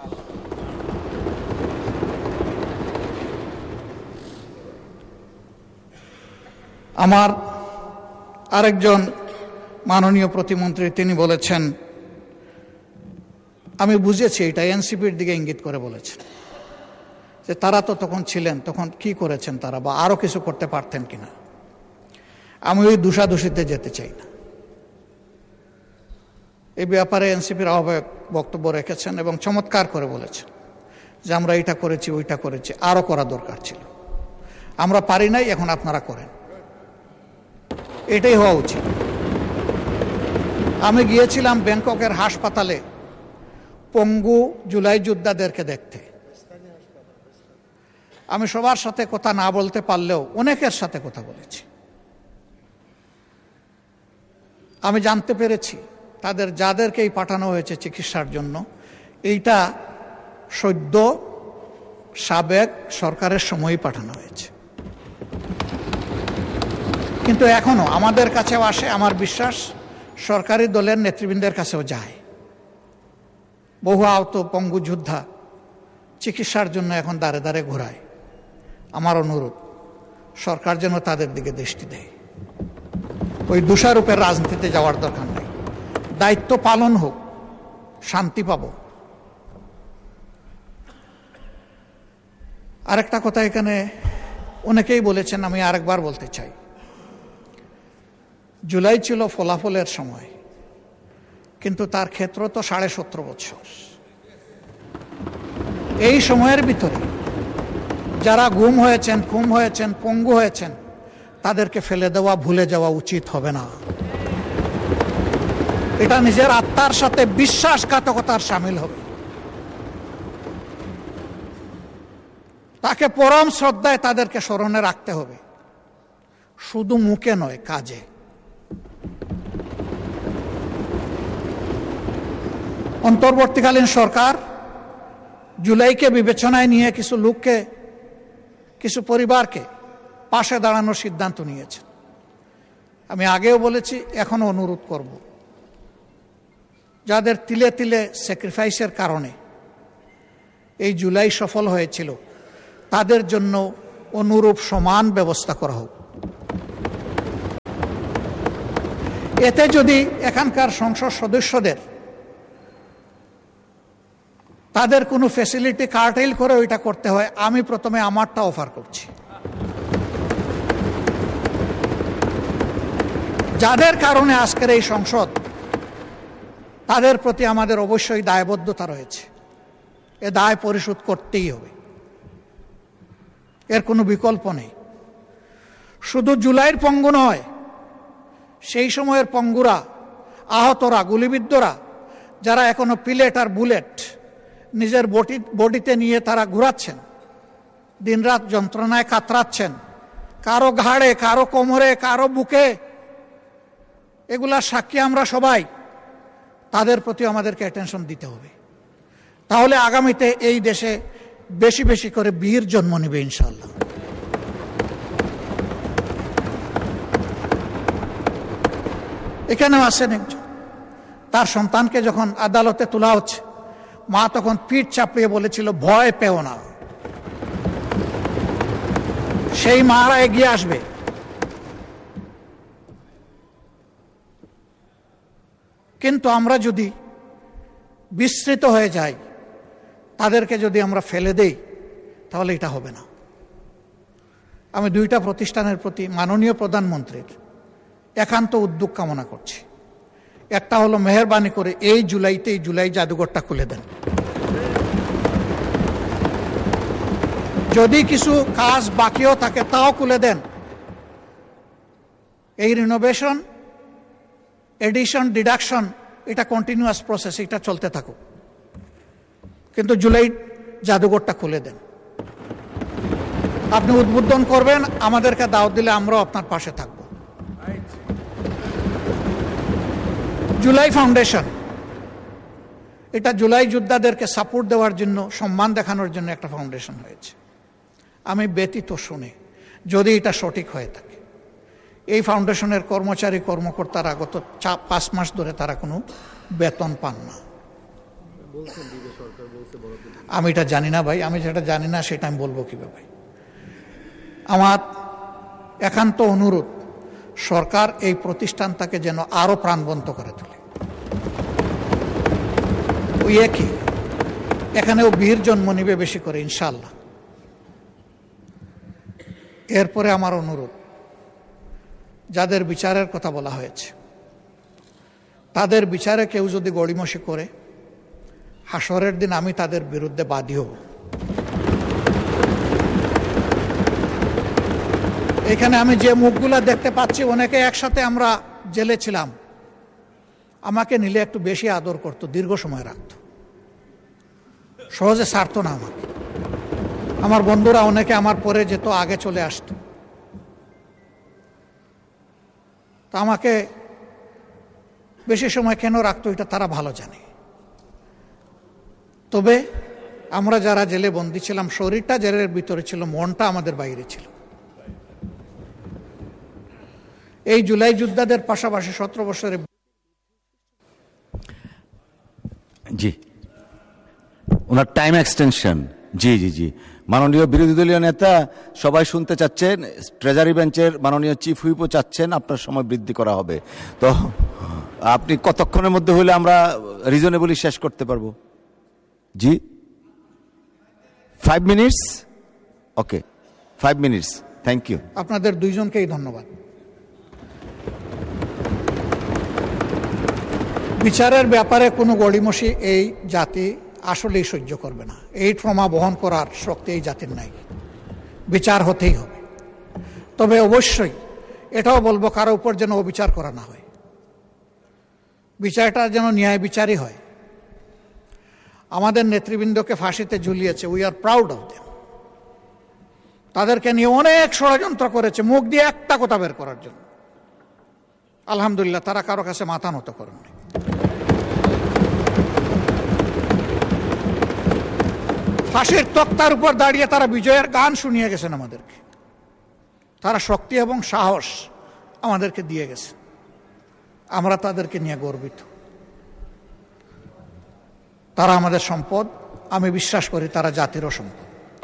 আমার আরেকজন মাননীয় প্রতিমন্ত্রী তিনি বলেছেন, আমি বুঝেছি এটা এনসিপির দিকে ইঙ্গিত করে বলেছেন, যে তারা তো তখন ছিলেন, তখন কি করেছেন তারা, বা আরো কিছু করতে পারতেন কিনা। আমি ওই দোষাদোষিতে যেতে চাই না। এই ব্যাপারে এনসিপির আহ্বায়ক বক্তব্য রেখেছেন এবং চমৎকার করে বলেছেন যে আমরা এটা করেছি ওইটা করেছি, আরো করা দরকার ছিল, আমরা পারি নাই, এখন আপনারা করেন। এটাই হওয়া উচিত। আমি গিয়েছিলাম ব্যাংককের হাসপাতালে পঙ্গু জুলাই যোদ্ধাদেরকে দেখতে। আমি সবার সাথে কথা না বলতে পারলেও অনেকের সাথে কথা বলেছি। আমি জানতে পেরেছি তাদের যাদেরকেই পাঠানো হয়েছে চিকিৎসার জন্য, এইটা সদ্য সাবেক সরকারের সময়ই পাঠানো হয়েছে। কিন্তু এখনো আমাদের কাছেও আসে, আমার বিশ্বাস সরকারি দলের নেতৃবৃন্দের কাছেও যায়। বহু আহত পঙ্গু যোদ্ধা চিকিৎসার জন্য এখন দাঁড়ে দাঁড়ে ঘোরায়। আমার অনুরোধ, সরকার যেন তাদের দিকে দৃষ্টি দেয়। ওই দোষারোপের রাজনীতিতে যাওয়ার দরকার নেই, দায়িত্ব পালন হোক, শান্তি পাব। আরেকটা কথা এখানে অনেকেই বলেছেন, আমি আরেকবার বলতে চাই। জুলাই ছিল ফলাফলের সময়, কিন্তু তার ক্ষেত্র তো সাড়ে সতেরো বছর। এই সময়ের ভিতরে যারা গুম হয়েছেন, খুন হয়েছেন, পঙ্গু হয়েছেন, তাদেরকে ফেলে দেওয়া, ভুলে যাওয়া উচিত হবে না। এটা নিজের আত্মার সাথে বিশ্বাসঘাতকতার সামিল হবে। তাকে পরম শ্রদ্ধায় তাদেরকে স্মরণে রাখতে হবে, শুধু মুখে নয়, কাজে। অন্তর্বর্তীকালীন সরকার জুলাইকে বিবেচনায় নিয়ে কিছু লোককে, কিছু পরিবারকে পাশে দাঁড়ানোর সিদ্ধান্ত নিয়েছেন। আমি আগেও বলেছি, এখনো অনুরোধ করব, যাদের তিলে তিলে স্যাক্রিফাইসের কারণে এই জুলাই সফল হয়েছিল, তাদের জন্য অনুরূপ সমান ব্যবস্থা করা হোক। এতে যদি এখানকার সংসদ সদস্যদের তাদের কোনো ফ্যাসিলিটি কার্টেল করে ওইটা করতে হয়, আমি প্রথমে আমারটা অফার করছি। যাদের কারণে আজকের এই সংসদ, তাদের প্রতি আমাদের অবশ্যই দায়বদ্ধতা রয়েছে। এ দায় পরিশোধ করতেই হবে, এর কোনো বিকল্প নেই। শুধু জুলাইয়ের পঙ্গু নয়, সেই সময়ের পঙ্গুরা, আহতরা, গুলিবিদ্ধরা, যারা এখনো পিলেট আর বুলেট নিজের বডি বডিতে নিয়ে তারা ঘুরাচ্ছেন, দিনরাত যন্ত্রণায় কাতরাচ্ছেন, কারো ঘাড়ে, কারো কোমরে, কারো বুকে, এগুলা সাক্ষী আমরা সবাই। তাদের প্রতি আমাদেরকে অ্যাটেনশন দিতে হবে। তাহলে আগামীতে এই দেশে বেশি বেশি করে বীর জন্ম নেবে ইনশাআল্লাহ। এখানেও আছেন একজন, তার সন্তানকে যখন আদালতে তোলা হচ্ছে, মা তখন পিঠ চাপড়িয়ে বলেছিল, ভয় পেও না। সেই মারা এগিয়ে আসবে। কিন্তু আমরা যদি বিস্মৃত হয়ে যাই, তাদেরকে যদি আমরা ফেলে দেই, তাহলে এটা হবে না। আমি দুইটা প্রতিষ্ঠানের প্রতি মাননীয় প্রধানমন্ত্রীর একান্ত উদ্যোগ কামনা করছি। একটা হলো, মেহেরবানি করে এই জুলাইতেই জুলাই জাদুঘরটা খুলে দেন। যদি কিছু কাজ বাকিও থাকে তাও খুলে দেন। এই রিনোভেশন, এডিশন, ডিডাকশন, এটা কন্টিনিউয়াস প্রসেস, এটা চলতে থাকুক, কিন্তু জুলাই জাদুঘরটা খুলে দেন। আপনি উদ্বোধন করবেন, আমাদেরকে দাওয়াত দিলে আমরাও আপনার পাশে থাকব। জুলাই ফাউন্ডেশন, এটা জুলাই যোদ্ধাদেরকে সাপোর্ট দেওয়ার জন্য, সম্মান দেখানোর জন্য একটা ফাউন্ডেশন হয়েছে। আমি ব্যতীত শুনে, যদি এটা সঠিক হয়ে থাকে, এই ফাউন্ডেশনের কর্মচারী কর্মকর্তারা গত চা পাঁচ মাস ধরে তারা কোনো বেতন পান না। আমি এটা জানি না ভাই, আমি যেটা জানি না সেটা আমি বলবো কিভাবে। আমার একান্ত অনুরোধ, সরকার এই প্রতিষ্ঠানটাকে যেন আরো প্রাণবন্ত করে তোলে। ওই একই, এখানেও বীর জন্ম নিবে বেশি করে ইনশাআল্লাহ। এরপরে আমার অনুরোধ, যাদের বিচারের কথা বলা হয়েছে, তাদের বিচারে কেউ যদি গড়িমসি করে, হাসরের দিন আমি তাদের বিরুদ্ধে বাদী হব। এখানে আমি যে মুখগুলা দেখতে পাচ্ছি, অনেকে একসাথে আমরা জেলে ছিলাম, আমাকে নিলে একটু বেশি আদর করতো, দীর্ঘ সময় রাখতো, সহজে ছাড়তো না আমাকে। আমার বন্ধুরা অনেকে আমার পরে যেত, আগে চলে আসতো। তা আমাকে বেশি সময় কেন রাখতো, এটা তারা ভালো জানে। তবে আমরা যারা জেলে বন্দী ছিলাম, শরীরটা জেলের ভিতরে ছিল, মনটা আমাদের বাইরে ছিল। এই জুলাই যোদ্ধাদের পাশাপাশি সতেরো বছরে জি ওনার টাইম এক্সটেনশন, জি জি জি মাননীয় বিরোধী দলীয় নেতা সবাই শুনতে চাচ্ছেন, ট্রেজারি বেঞ্চের মাননীয় চিফ হুইপও চাচ্ছেন আপনার সময় বৃদ্ধি করা হবে। তো আপনি কতক্ষণের মধ্যে হলে আমরা রিজনেবলি শেষ করতে পারবো? জি, five minutes okay, five minutes thank you. আপনাদের দুইজনকেই ধন্যবাদ। বিচারের ব্যাপারে কোনো গড়িমসি এই জাতি আসলেই সহ্য করবে না। এই ট্রমা বহন করার শক্তি এই জাতির নাই। বিচার হতেই হবে। তবে অবশ্যই এটাও বলবো, কারো উপর যেন অবিচার করা না হয়, বিচারটা যেন ন্যায় বিচারই হয়। আমাদের নেতৃবৃন্দকে ফাঁসিতে ঝুলিয়েছে, we are proud of them. তাদেরকে নিয়ে অনেক ষড়যন্ত্র করেছে মুখ দিয়ে একটা কথা বের করার জন্য। আলহামদুলিল্লাহ, তারা কারো কাছে মাথা নত করেননি। ফাঁসির তক্তার উপর দাঁড়িয়ে তারা বিজয়ের গান শুনিয়ে গেছেন আমাদেরকে। তারা শক্তি এবং সাহস আমাদেরকে দিয়ে গেছে, আমরা তাদেরকে নিয়ে গর্বিত। তারা আমাদের সম্পদ, আমি বিশ্বাস করি তারা জাতিরও সম্পদ।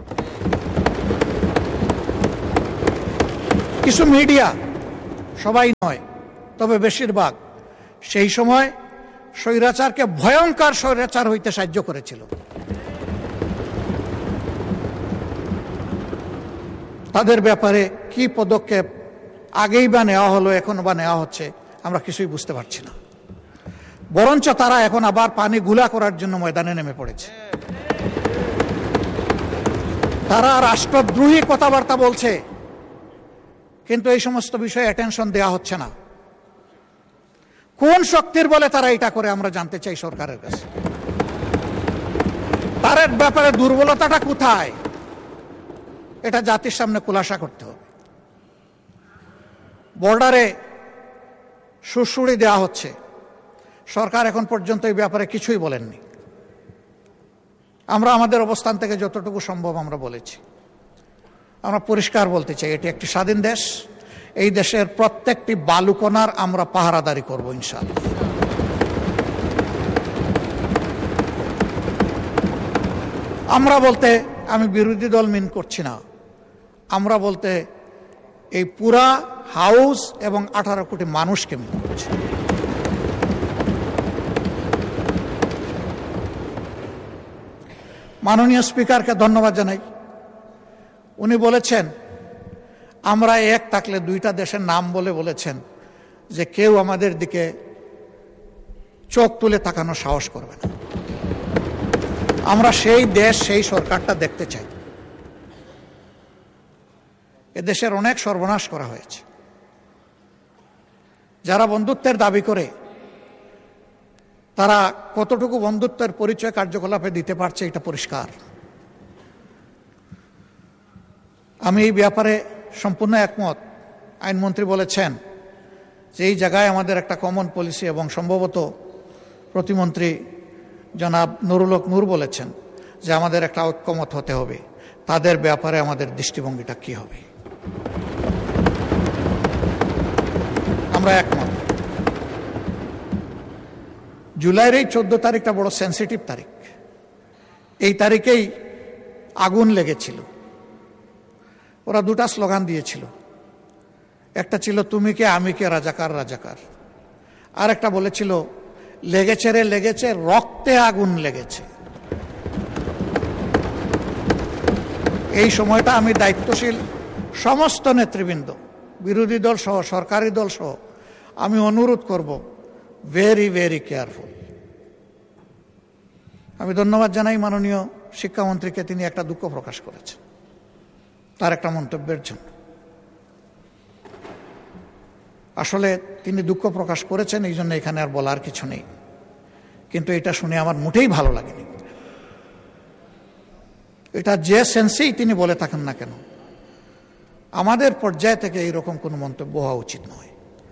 কিছু মিডিয়া, সবাই নয় তবে বেশিরভাগ, সেই সময় স্বৈরাচারকে ভয়ঙ্কর স্বৈরাচার হইতে সাহায্য করেছিল। তাদের ব্যাপারে কি পদক্ষেপ আগেই বা নেওয়া হলো, এখন বা নেওয়া হচ্ছে, আমরা কিছুই বুঝতে পারছি না। বরঞ্চ তারা এখন আবার পানি গুলা করার জন্য ময়দানে নেমে পড়েছে। তারা রাষ্ট্রদ্রোহী কথাবার্তা বলছে, কিন্তু এই সমস্ত বিষয়ে অ্যাটেনশন দেওয়া হচ্ছে না। কোন শক্তির বলে তারা এটা করে আমরা জানতে চাই সরকারের কাছে। তার ব্যাপারে দুর্বলতাটা কোথায়, এটা জাতির সামনে খুলাসা করতে হবে। বর্ডারে সুড়সুড়ি দেওয়া হচ্ছে, সরকার এখন পর্যন্ত এই ব্যাপারে কিছুই বলেননি। আমরা আমাদের অবস্থান থেকে যতটুকু সম্ভব আমরা বলেছি। আমরা পরিষ্কার বলতে চাই, এটি একটি স্বাধীন দেশ। এই দেশের প্রত্যেকটি বালুকণার আমরা পাহারাদারি করব ইনশাআল্লাহ। আমরা বলতে আমি বিরোধী দল মিন করছি না, আমরা বলতে এই পুরা হাউস এবং আঠারো কোটি মানুষকে মিন করছি। মাননীয় স্পিকারকে ধন্যবাদ জানাই। উনি বলেছেন আমরা এক থাকলে দুইটা দেশের নাম বলে বলেছেন যে কেউ আমাদের দিকে চোখ তুলে তাকানোর সাহস করবে না। আমরা সেই দেশ, সেই সরকারটা দেখতে চাই। এ দেশের অনেক সর্বনাশ করা হয়েছে। যারা বন্ধুত্বের দাবি করে তারা কতটুকু বন্ধুত্বের পরিচয় কার্যকলাপে দিতে পারছে এটা পরিষ্কার। আমি এই ব্যাপারে সম্পূর্ণ একমত। আইনমন্ত্রী বলেছেন যে এই জায়গায় আমাদের একটা কমন পলিসি, এবং সম্ভবত প্রতিমন্ত্রী জনাব নুরুল হক নূর বলেছেন যে আমাদের একটা ঐক্যমত হতে হবে, তাদের ব্যাপারে আমাদের দৃষ্টিভঙ্গিটা কি হবে। আমরা একমত। জুলাইয়ের এই চোদ্দ তারিখটা বড় সেন্সিটিভ তারিখ। এই তারিখেই আগুন লেগেছিল। ওরা দুটা স্লোগান দিয়েছিল, একটা ছিল তুমি কে আমি কে রাজাকার রাজাকার, আর একটা বলেছিল লেগেছে রে লেগেছে রক্তে আগুন লেগেছে। এই সময়টা আমি দায়িত্বশীল সমস্ত নেতৃবৃন্দ, বিরোধী দল সহ সরকারি দল সহ আমি অনুরোধ করব, ভেরি ভেরি কেয়ারফুল। আমি ধন্যবাদ জানাই মাননীয় শিক্ষামন্ত্রীকে, তিনি একটা দুঃখ প্রকাশ করেছেন তার একটা মন্তব্যের জন্য। আসলে তিনি দুঃখ প্রকাশ করেছেন, এই জন্য এখানে আর বলার কিছু নেই। কিন্তু এটা শুনে আমার মোটেই ভালো লাগেনি। এটা যে সেন্সেই তিনি বলে থাকেন না কেন, আমাদের পর্যায় থেকে এইরকম কোনো মন্তব্য হওয়া উচিত নয়।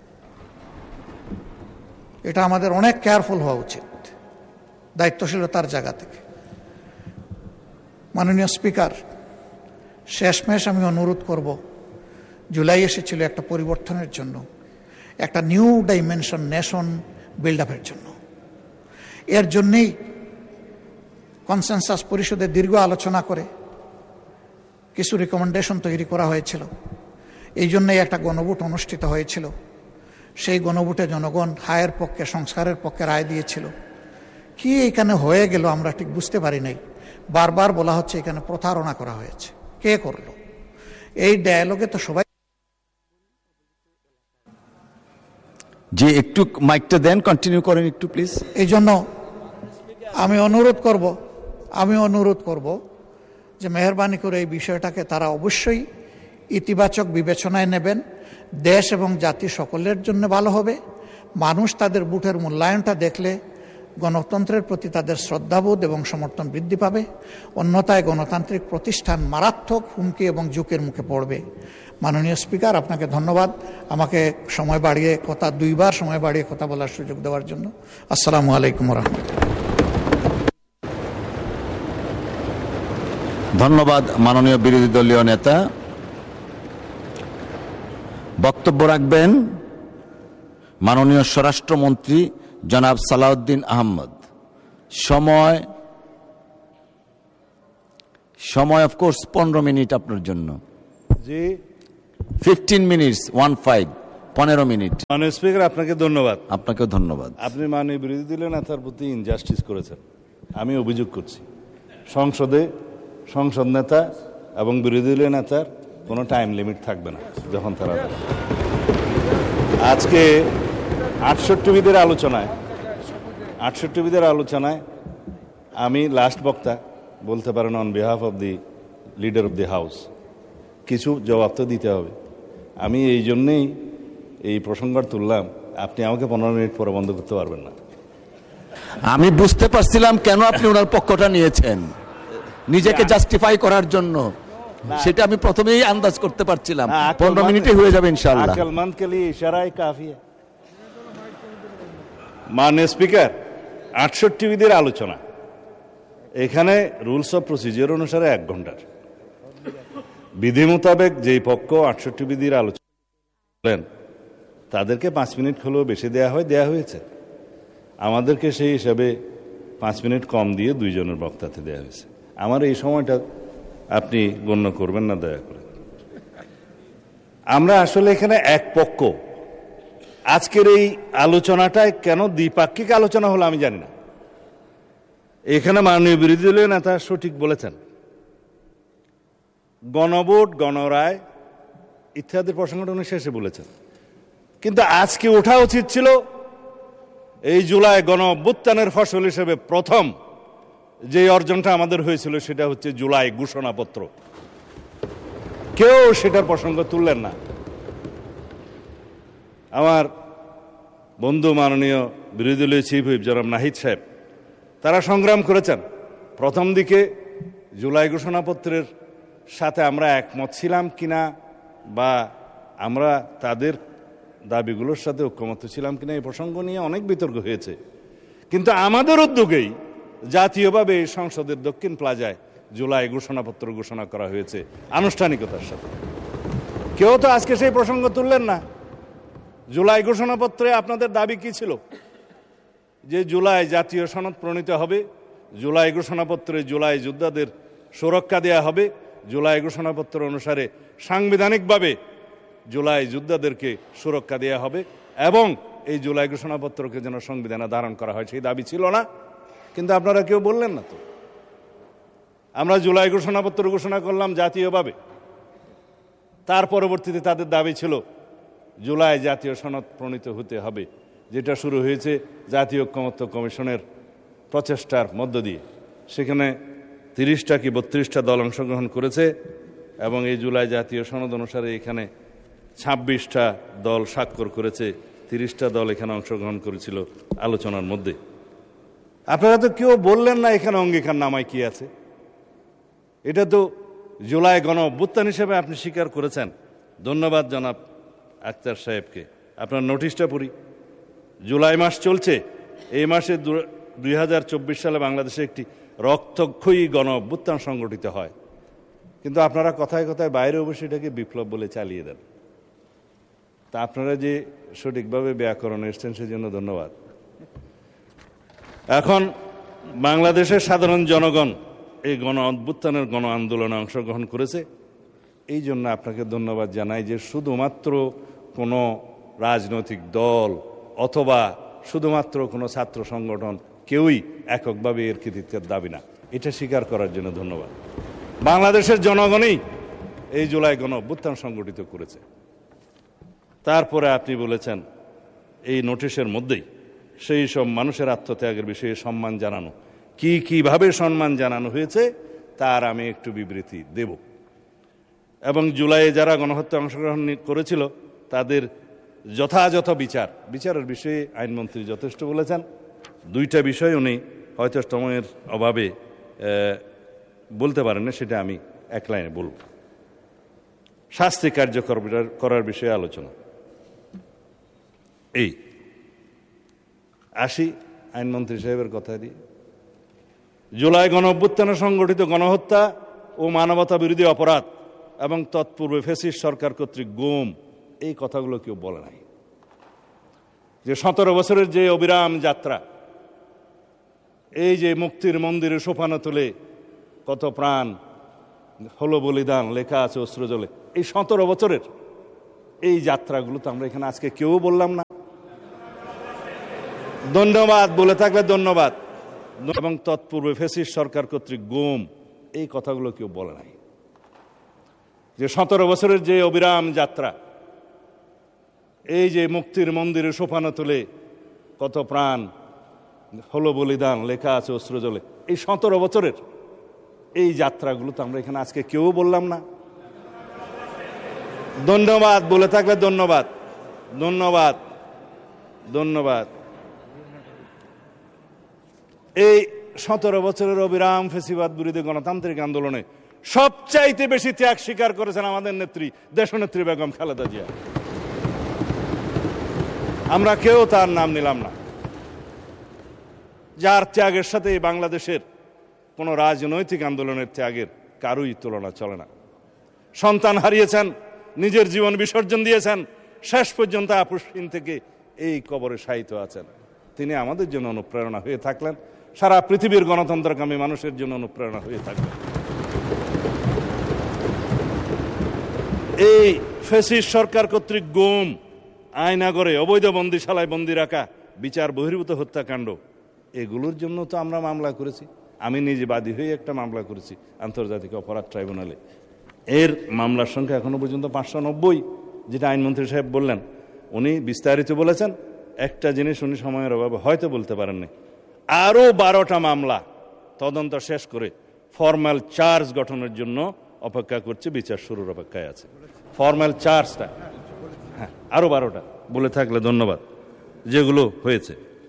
এটা আমাদের অনেক কেয়ারফুল হওয়া উচিত দায়িত্বশীলতার জায়গা থেকে। মাননীয় স্পিকার, শেষমেশ আমি অনুরোধ করব, জুলাই এসেছিল একটা পরিবর্তনের জন্য, একটা নিউ ডাইমেনশন নেশন বিল্ড আপের জন্য। এর জন্যেই কনসেনসাস পরিষদে দীর্ঘ আলোচনা করে কিছু রিকমেন্ডেশন তৈরি করা হয়েছিল। এই জন্যই একটা গণভোট অনুষ্ঠিত হয়েছিল। সেই গণভোটে জনগণ হায়ের পক্ষে, সংস্কারের পক্ষে রায় দিয়েছিল। কি এখানে হয়ে গেল আমরা ঠিক বুঝতে পারি নাই। বারবার বলা হচ্ছে এখানে প্রতারণা করা হয়েছে। কে করলো? এই ডায়ালগে তো সবাই। যে একটু মাইকটা দেন, কন্টিনিউ করেন একটু প্লিজ। এই জন্য আমি অনুরোধ করব আমি অনুরোধ করব যে মেহরবানি করে এই বিষয়টাকে তারা অবশ্যই ইতিবাচক বিবেচনায় নেবেন। দেশ এবং জাতি সকলের জন্য ভালো হবে। মানুষ তাদের ভোটের মূল্যায়নটা দেখলে গণতন্ত্রের প্রতি তাদের শ্রদ্ধাবোধ এবং সমর্থন বৃদ্ধি পাবে। অন্যথায় গণতান্ত্রিক প্রতিষ্ঠান মারাত্মক হুমকি এবং ঝুঁকির মুখে পড়বে। মাননীয় স্পিকার, আপনাকে ধন্যবাদ আমাকে সময় বাড়িয়ে কথা দুইবার সময় বাড়িয়ে কথা বলার সুযোগ দেওয়ার জন্য। আসসালামু আলাইকুম রহমতুল্লাহ। ধন্যবাদ মাননীয় বিরোধী দলীয় নেতা। বক্তব্য রাখবেন মাননীয় স্বরাষ্ট্রমন্ত্রী জনাব সালাউদ্দিন আহমদ। সময় সময় অফকোর্স পনেরো মিনিট আপনার জন্য। জি, ফিফটিন মিনিটস ওয়ান ফাইভ পনেরো মিনিট। মাননীয় স্পিকার, আপনাকে ধন্যবাদ। আপনাকেও ধন্যবাদ। আপনি মাননীয় বিরোধী দলীয় নেতার প্রতি ইনজাস্টিস করেছেন। আমি অভিযোগ করছি, সংসদে সংসদ নেতা এবং বিরোধী দলীয় নেতার কোনো টাইম লিমিট থাকবে না যখন তারা আজকে আটষট্টি বিদের আলোচনায় আটষট্টি বিদের আলোচনায় আমি লাস্ট বক্তা বলতে পারেন on behalf of the leader of the house, কিছু জবাব তো দিতে হবে। আমি এই জন্যেই এই প্রসঙ্গটা তুললাম, আপনি আমাকে পনেরো মিনিট পরে বন্ধ করতে পারবেন না। আমি বুঝতে পারছিলাম কেন আপনি ওনার পক্ষটা নিয়েছেন, নিজেকে জাস্টিফাই করার জন্য। সেটা আমি প্রথমেই আন্দাজ করতে পারছিলাম পনেরো মিনিটে হয়ে যাবে ইনশাআল্লাহ। আকলমন্দ কে লিয়ে ইশারাই কাফি হ্যায়। মাননীয় স্পিকার, আটষট্টি বিধির আলোচনা এখানে রুলস অফ প্রসিজিওর অনুসারে এক ঘন্টার বিধি মোতাবেক যেই পক্ষ আটষট্টি বিধির আলোচনা করেন তাদেরকে পাঁচ মিনিট হলেও বেশি দেয়া হয়, দেয়া হয়েছে। আমাদেরকে সেই হিসাবে পাঁচ মিনিট কম দিয়ে দুইজনের বক্তাতে দেওয়া হয়েছে। আমার এই সময়টা আপনি গণ্য করবেন না দয়া করে। আমরা আসলে এখানে এক পক্ষ। আজকের এই আলোচনাটায় কেন দ্বিপাক্ষিক আলোচনা হলো আমি জানি না। এখানে মাননীয় বিরোধী দলীয় নেতা সঠিক বলেছেন, গণভোট, গণরায় ইত্যাদি প্রসঙ্গটা উনি শেষে বলেছেন, কিন্তু আজকে ওঠা উচিত ছিল এই জুলাই গণ অভ্যুত্থানের ফসল হিসেবে প্রথম যে অর্জনটা আমাদের হয়েছিল সেটা হচ্ছে জুলাই ঘোষণাপত্র। কেউ সেটার প্রসঙ্গ তুললেন না। আমার বন্ধু মাননীয় বিরোধী দলীয় চিফ হুইপ জনাব নাহিদ সাহেব, তারা সংগ্রাম করেছেন। প্রথম দিকে জুলাই ঘোষণাপত্রের সাথে আমরা একমত ছিলাম কিনা বা আমরা তাদের দাবিগুলোর সাথে ঐক্যমত ছিলাম কিনা এই প্রসঙ্গ নিয়ে অনেক বিতর্ক হয়েছে, কিন্তু আমাদের উদ্যোগেই জাতীয়ভাবে সংসদের দক্ষিণ প্লাজায় জুলাই ঘোষণাপত্র ঘোষণা করা হয়েছে আনুষ্ঠানিকতার সাথে। কেউ তো আজকে সেই প্রসঙ্গ তুললেন না। জুলাই ঘোষণাপত্রে আপনাদের দাবি কি ছিল? যে জুলাই জাতীয় সনদ প্রণীত হবে, জুলাই ঘোষণাপত্রে জুলাই যোদ্ধাদের সুরক্ষা দেয়া হবে, জুলাই ঘোষণাপত্র অনুসারে সাংবিধানিকভাবে জুলাই যোদ্ধাদেরকে সুরক্ষা দেয়া হবে এবং এই জুলাই ঘোষণাপত্রকে যেন সংবিধানে ধারণ করা হয়, সেই দাবি ছিল না? কিন্তু আপনারা কেউ বললেন না তো। আমরা জুলাই ঘোষণাপত্র ঘোষণা করলাম জাতীয়ভাবে, তার পরবর্তীতে তাদের দাবি ছিল জুলাই জাতীয় সনদ প্রণীত হতে হবে, যেটা শুরু হয়েছে জাতীয় ঐক্যমত্য কমিশনের প্রচেষ্টার মধ্য দিয়ে। সেখানে তিরিশটা কি বত্রিশটা দল অংশগ্রহণ করেছে এবং এই জুলাই জাতীয় সনদ অনুসারে এখানে ছাব্বিশটা দল স্বাক্ষর করেছে, তিরিশটা দল এখানে অংশগ্রহণ করেছিল আলোচনার মধ্যে। আপনারা তো কেউ বললেন না এখানে অঙ্গীকার নামায় কি আছে। এটা তো জুলাই গণ অভ্যুত্থান হিসেবে আপনি স্বীকার করেছেন। ধন্যবাদ জনাব আক্তার সাহেবকে। আপনার নোটিশটা পড়ি। জুলাই মাস চলছে, এই মাসে দুই হাজার চব্বিশ সালে বাংলাদেশে একটি রক্তক্ষয়ী গণ অভ্যুত্থান সংগঠিত হয়, কিন্তু আপনারা কথায় কথায় বাইরে বসে এটাকে বিপ্লব বলে চালিয়ে দেন। তা আপনারা যে সঠিকভাবে ব্যাকরণ এসছেন সেজন্য ধন্যবাদ। এখন বাংলাদেশের সাধারণ জনগণ এই গণ অভ্যুত্থানের গণ আন্দোলনে অংশগ্রহণ করেছে, এই জন্য আপনাকে ধন্যবাদ জানাই যে শুধুমাত্র কোনো রাজনৈতিক দল অথবা শুধুমাত্র কোনো ছাত্র সংগঠন কেউই এককভাবে এর কৃতিত্বের দাবি না, এটা স্বীকার করার জন্য ধন্যবাদ। বাংলাদেশের জনগণই এই জুলাই গণ অভ্যুত্থান সংগঠিত করেছে। তারপরে আপনি বলেছেন এই নোটিশের মধ্যেই সেই সব মানুষের আত্মত্যাগের বিষয়ে সম্মান জানানো, কি কিভাবে সম্মান জানানো হয়েছে তার আমি একটু বিবৃতি দেব, এবং জুলাইয়ে যারা গণহত্যা অংশগ্রহণ করেছিল তাদের যথাযথ বিচার বিচারের বিষয়ে আইনমন্ত্রী যথেষ্ট বলেছেন। দুইটা বিষয় উনি হয়তো সময়ের অভাবে বলতে পারেন না, সেটা আমি এক লাইনে বলব। শাস্তি কার্যকর করার বিষয়ে আলোচনা। এই আসি আইনমন্ত্রী সাহেবের কথা দিয়ে। জুলাই গণ অভ্যুত্থানে সংগঠিত গণহত্যা ও মানবতা বিরোধী অপরাধ এবং তৎপূর্বে ফ্যাসিস্ট সরকার কর্তৃক গুম, এই কথাগুলো কেউ বলে নাই। যে সতেরো বছরের যে অবিরাম যাত্রা, এই যে মুক্তির মন্দিরে সোপানো তুলে কত প্রাণ হলো বলিদান লেখা আছে অশ্রু জলে, এই সতেরো বছরের এই যাত্রাগুলো তো আমরা এখানে আজকে কেউ বললাম না। ধন্যবাদ বলে থাকলে ধন্যবাদ, এবং তৎপূর্বে ফ্যাসিস্ট সরকার কর্তৃক গুম, এই কথাগুলো কেউ বলে নাই। যে সতেরো বছরের যে অবিরাম যাত্রা, এই যে মুক্তির মন্দিরে সোপানো তুলে কত প্রাণ হলো বলিদান লেখা আছে অশ্রু জলে, এই সতেরো বছরের এই যাত্রাগুলো তো আমরা এখানে আজকে কেউ বললাম না। ধন্যবাদ বলে থাকলে ধন্যবাদ, ধন্যবাদ, ধন্যবাদ। এই সতেরো বছরের অবিরাম ফেসিবাদ বিরোধী গণতান্ত্রিক আন্দোলনে সবচাইতে বেশি ত্যাগ স্বীকার করেছেন আমাদের নেত্রী, দেশনেত্রী বেগম খালেদা জিয়া। আমরা কেউ তার নাম নিলাম না, যার ত্যাগের সাথে এই বাংলাদেশের কোন রাজনৈতিক আন্দোলনের ত্যাগের কারোই তুলনা চলে না। সন্তান হারিয়েছেন, নিজের জীবন বিসর্জন দিয়েছেন, শেষ পর্যন্ত আপুসহীন থেকে এই কবরে শায়িত আছেন। তিনি আমাদের জন্য অনুপ্রেরণা হয়ে থাকলেন, সারা পৃথিবীর গণতন্ত্রকামী মানুষের জন্য অনুপ্রেরণা হয়ে থাকলেন। এই ফ্যাসিস্ট সরকার কর্তৃক গুম, আয়নাগরে অবৈধ বন্দিশালায় বন্দি রাখা, বিচার বহির্ভূত হত্যাকাণ্ড, এগুলোর জন্য তো আমরা মামলা করেছি। আমি নিজে বাদী হয়ে একটা মামলা করেছি আন্তর্জাতিক অপরাধ ট্রাইব্যুনালে। এর মামলার সংখ্যা এখনো পর্যন্ত পাঁচশো নব্বই, যেটা আইনমন্ত্রী সাহেব বললেন। উনি বিস্তারিত বলেছেন, একটা জিনিস উনি সময়ের অভাবে হয়তো বলতে পারেননি, আরও বারোটা মামলা তদন্ত শেষ করে ফর্মাল চার্জ গঠনের জন্য অপেক্ষা করছে, বিচার শুরুর অপেক্ষায় আছে। ফর্মাল চার্জটা, হ্যাঁ, আরও বারোটা বলে থাকলে ধন্যবাদ, যেগুলো হয়েছে।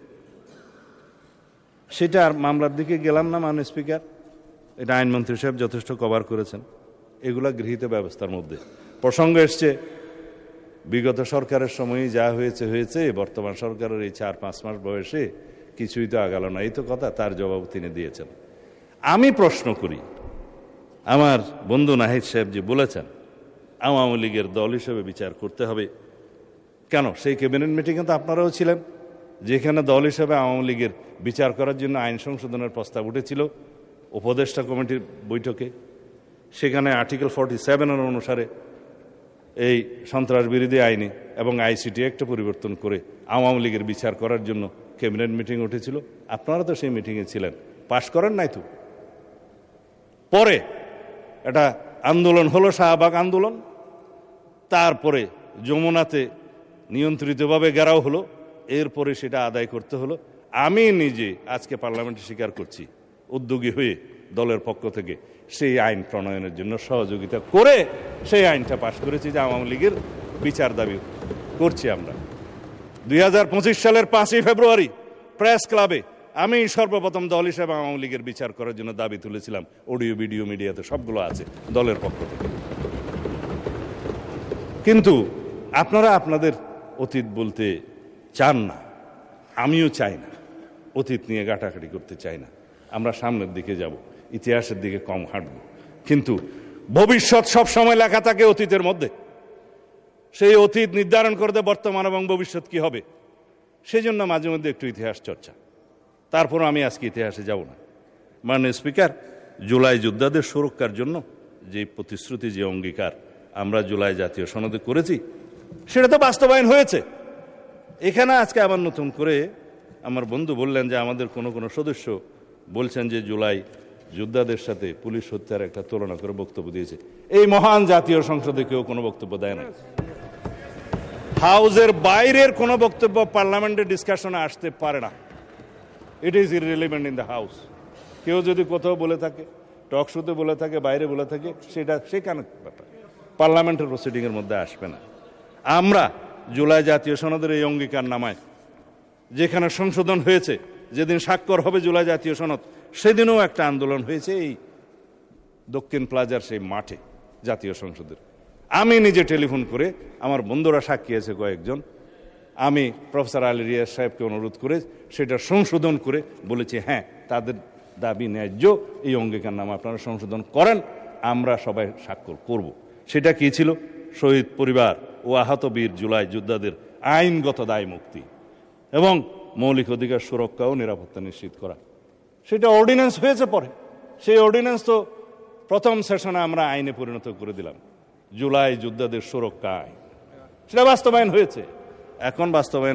সেটা আর মামলার দিকে গেলাম না, মাননীয় স্পিকার। এটা আইনমন্ত্রী সাহেব যথেষ্ট কভার করেছেন। এগুলা গৃহীত ব্যবস্থার মধ্যে প্রসঙ্গ এসছে, বিগত সরকারের সময়ই যা হয়েছে হয়েছে, বর্তমান সরকারের এই চার পাঁচ মাস বয়সে কিছুই তো আগালো না, এই তো কথা। তার জবাব তিনি দিয়েছেন। আমি প্রশ্ন করি, আমার বন্ধু নাহিদ সাহেব যে বলেছেন আওয়ামী লীগের দল হিসেবে বিচার করতে হবে, কেন? সেই ক্যাবিনেট মিটিংয়ে তো আপনারাও ছিলেন, যেখানে দল হিসেবে আওয়ামী লীগের বিচার করার জন্য আইন সংশোধনের প্রস্তাব উঠেছিল উপদেষ্টা কমিটির বৈঠকে। সেখানে আর্টিকেল ফর্টি সেভেনের অনুসারে এই সন্ত্রাস বিরোধী আইনে এবং আইসিটি একটা পরিবর্তন করে আওয়ামী লীগের বিচার করার জন্য ক্যাবিনেট মিটিং উঠেছিল। আপনারা তো সেই মিটিংয়ে ছিলেন, পাশ করেন নাই তো। পরে এটা আন্দোলন হলো, শাহবাগ আন্দোলন। তারপরে যমুনাতে নিয়ন্ত্রিতভাবে ঘেরাও হলো, এরপরে সেটা আদায় করতে হলো। আমি নিজে আজকে পার্লামেন্টে স্বীকার করছি, উদ্যোগী হয়ে দলের পক্ষ থেকে সেই আইন প্রণয়নের জন্য সহযোগিতা করে সেই আইনটা পাশ করেছি, যে আওয়ামী লীগের বিচার দাবি করছি আমরা। দুই হাজার পঁচিশ সালের পাঁচই ফেব্রুয়ারি প্রেস ক্লাবে আমি সর্বপ্রথম দল হিসেবে আওয়ামী লীগের বিচার করার জন্য দাবি তুলেছিলাম। অডিও ভিডিও মিডিয়াতে সবগুলো আছে দলের পক্ষ থেকে। কিন্তু আপনারা আপনাদের অতীত বলতে চান না, আমিও চাই না, অতীত নিয়ে ঘাটাঘাটি করতে চাই না। আমরা সামনের দিকে যাব, ইতিহাসের দিকে কম হাঁটব। কিন্তু ভবিষ্যৎ সব সময় লেখা থাকে অতীতের মধ্যে। সেই অতীত নির্ধারণ করতে বর্তমান এবং ভবিষ্যৎ কি হবে, সেই জন্য মাঝে মধ্যে একটু ইতিহাস চর্চা। তারপর আমি আজকে ইতিহাসে যাব না। মাননীয় স্পিকার, জুলাই যোদ্ধাদের সুরক্ষার জন্য যে প্রতিশ্রুতি, যে অঙ্গীকার আমরা জুলাই জাতীয় সনদে করেছি, সেটা তো বাস্তবায়ন হয়েছে। এখানে আজকে আবার নতুন করে আমার বন্ধু বললেন যে আমাদের কোনো কোনো সদস্য বলছেন যে জুলাই যোদ্ধাদের সাথে পুলিশ হত্যার একটা তুলনা করে বক্তব্য দিয়েছে। এই মহান জাতীয় সংসদে কেউ কোনো বক্তব্য দেয় না। হাউসের বাইরের কোনো বক্তব্য পার্লামেন্টের ডিসকাশনে আসতে পারে না। It is irrelevant in the house. কেউ যদি কোথাও বলে থাকে, টক শোতে বলে থাকে, বাইরে বলে থাকে, সেটা সেখানে পার্লামেন্টের প্রসিডিংয়ের মধ্যে আসবে না। আমরা জুলাই জাতীয় সনদের এই অঙ্গীকার নামায় যেখানে সংশোধন হয়েছে, যেদিন স্বাক্ষর হবে জুলাই জাতীয় সনদ, সেদিনও একটা আন্দোলন হয়েছে এই দক্ষিণ প্লাজার সেই মাঠে জাতীয় সংসদের। আমি নিজে টেলিফোন করে, আমার বন্ধুরা সাক্ষী আছে কয়েকজন, আমি প্রফেসর আলী রিয়াজ সাহেবকে অনুরোধ করে সেটা সংশোধন করে বলেছি, হ্যাঁ তাদের দাবি ন্যায্য, এই অঙ্গীকার নামা আপনারা সংশোধন করেন, আমরা সবাই স্বাক্ষর করব। সেটা কি ছিল? শহীদ পরিবার ও আহত বীর জুলাই যোদ্ধাদের আইনগত দায় মুক্তি এবং মৌলিক অধিকার সুরক্ষা ও নিরাপত্তা নিশ্চিত করা। সেটা অর্ডিন্যান্স হয়েছে পরে। সেই অর্ডিন্যান্স তো প্রথম সেশনে আমরা আইনে পরিণত করে দিলাম, জুলাই যোদ্ধাদের সুরক্ষা আইন। সেটা বাস্তবায়ন হয়েছে। এখন বাস্তবায়ন